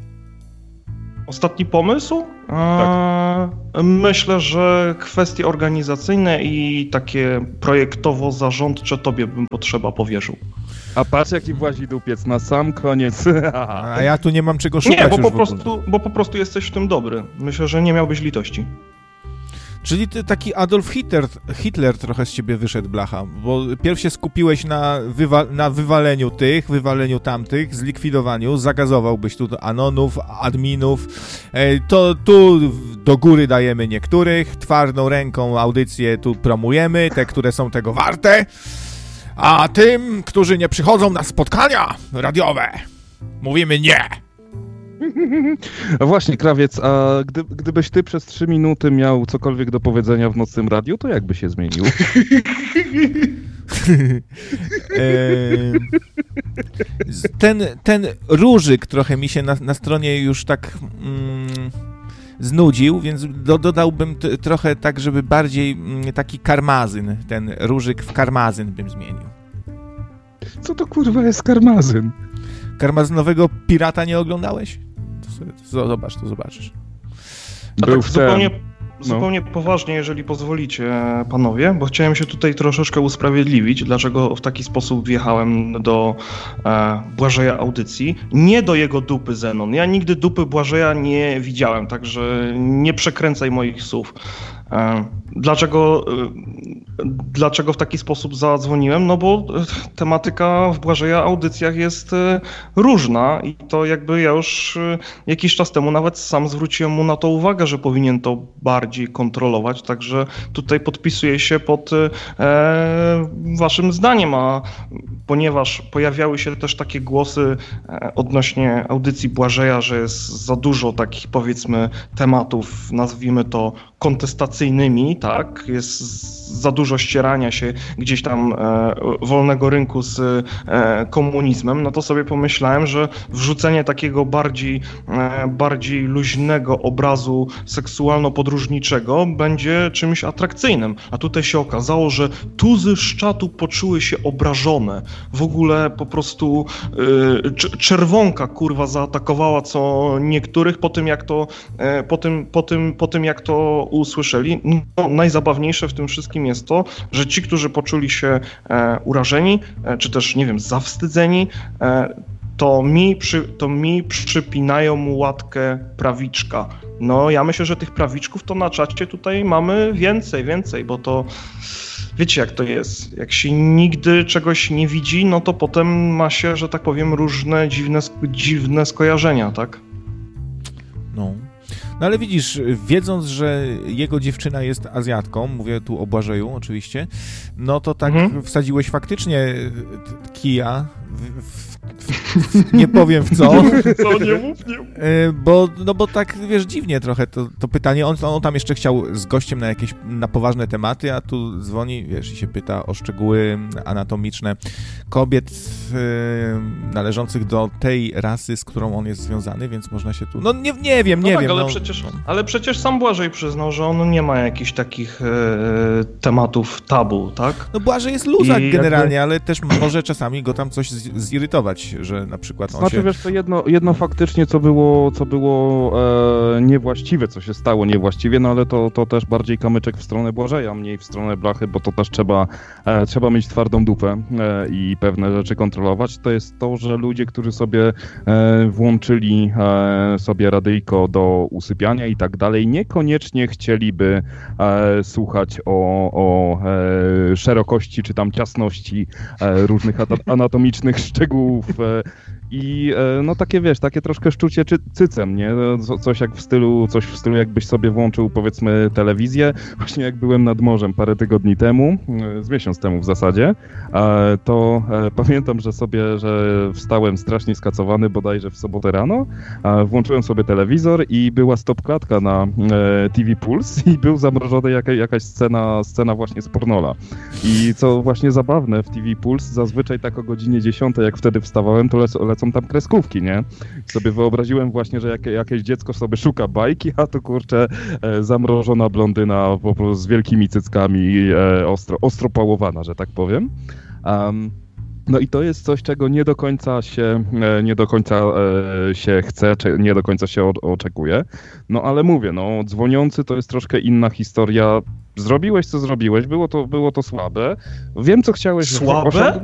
Tak. Myślę, że kwestie organizacyjne i takie projektowo-zarządcze tobie bym potrzeba powierzył. A patrz, jaki włazi dupiec na sam koniec. A ja tu nie mam czego szukać. Nie, bo po prostu jesteś w tym dobry. Myślę, że nie miałbyś litości. Czyli ty taki Adolf Hitler trochę z ciebie wyszedł, blacha, bo pierw się skupiłeś na wywaleniu tych, wywaleniu tamtych, zlikwidowaniu, zagazowałbyś tu anonów, adminów, to tu do góry dajemy niektórych, twardą ręką audycje tu promujemy, te, które są tego warte, a tym, którzy nie przychodzą na spotkania radiowe, mówimy nie. A właśnie, Krawiec, a gdybyś ty przez 3 minuty miał cokolwiek do powiedzenia w nocnym radiu, to jak by się zmienił? Ten różyk trochę mi się na stronie już tak znudził, więc dodałbym trochę tak, żeby bardziej taki karmazyn, ten różyk w karmazyn bym zmienił. Co to kurwa jest karmazyn? Karmazynowego Pirata nie oglądałeś? To zobaczysz. Zupełnie poważnie, jeżeli pozwolicie, panowie, bo chciałem się tutaj troszeczkę usprawiedliwić, dlaczego w taki sposób wjechałem do Błażeja audycji. Nie do jego dupy, Zenon. Ja nigdy dupy Błażeja nie widziałem, także nie przekręcaj moich słów. Dlaczego w taki sposób zadzwoniłem? No bo tematyka w Błażeja audycjach jest różna i to jakby ja już jakiś czas temu nawet sam zwróciłem mu na to uwagę, że powinien to bardziej kontrolować, także tutaj podpisuję się pod waszym zdaniem, a ponieważ pojawiały się też takie głosy odnośnie audycji Błażeja, że jest za dużo takich, powiedzmy, tematów, nazwijmy to kontestacyjnymi, tak, jest za dużo ścierania się gdzieś tam wolnego rynku z komunizmem, no to sobie pomyślałem, że wrzucenie takiego bardziej luźnego obrazu seksualno-podróżniczego będzie czymś atrakcyjnym, a tutaj się okazało, że tuzy z czatu poczuły się obrażone, w ogóle po prostu czerwonka kurwa zaatakowała co niektórych po tym jak to usłyszeli. No, najzabawniejsze w tym wszystkim jest to, że ci, którzy poczuli się urażeni, czy też, nie wiem, zawstydzeni, to mi przypinają łatkę prawiczka. No, ja myślę, że tych prawiczków to na czacie tutaj mamy więcej, bo to wiecie jak to jest. Jak się nigdy czegoś nie widzi, no to potem ma się, że tak powiem, różne dziwne skojarzenia, tak? No ale widzisz, wiedząc, że jego dziewczyna jest Azjatką, mówię tu o Błażeju oczywiście, no to tak wsadziłeś faktycznie kija Nie powiem w co. Co, nie mów. Bo tak, wiesz, dziwnie trochę to pytanie. On tam jeszcze chciał z gościem na poważne tematy, a tu dzwoni, wiesz, i się pyta o szczegóły anatomiczne kobiet należących do tej rasy, z którą on jest związany, więc można się tu... No nie wiem. Ale przecież sam Błażej przyznał, że on nie ma jakichś takich tematów tabu, tak? No Błażej jest luzak generalnie, ale też może czasami go tam coś zirytować, że na przykład on wiesz, to jedno faktycznie, co było niewłaściwe, co się stało niewłaściwie, no ale to też bardziej kamyczek w stronę Błażeja, mniej w stronę Blachy, bo to też trzeba mieć twardą dupę i pewne rzeczy kontrolować. To jest to, że ludzie, którzy sobie włączyli sobie radyjko do usypiania i tak dalej, niekoniecznie chcieliby słuchać o szerokości czy tam ciasności różnych anatomicznych szczegółów i no takie, wiesz, takie troszkę szczucie cycem, nie? Coś w stylu jakbyś sobie włączył, powiedzmy, telewizję. Właśnie jak byłem nad morzem parę tygodni temu, z miesiąc temu w zasadzie, to pamiętam, że wstałem strasznie skacowany bodajże w sobotę rano, włączyłem sobie telewizor i była stopklatka na TV Puls i był zamrożony jakaś scena właśnie z pornola. I co właśnie zabawne, w TV Puls zazwyczaj tak o godzinie 10, jak wtedy wstawałem, to lecą tam kreskówki, nie? Sobie wyobraziłem właśnie, że jakieś dziecko sobie szuka bajki, a to kurczę zamrożona blondyna po prostu z wielkimi cyckami, ostro pałowana, że tak powiem. No i to jest coś, czego nie do końca się chce, czy nie do końca się oczekuje. No ale mówię, no dzwoniący to jest troszkę inna historia. Zrobiłeś, co zrobiłeś, było to słabe. Wiem, co chciałeś... Słabe?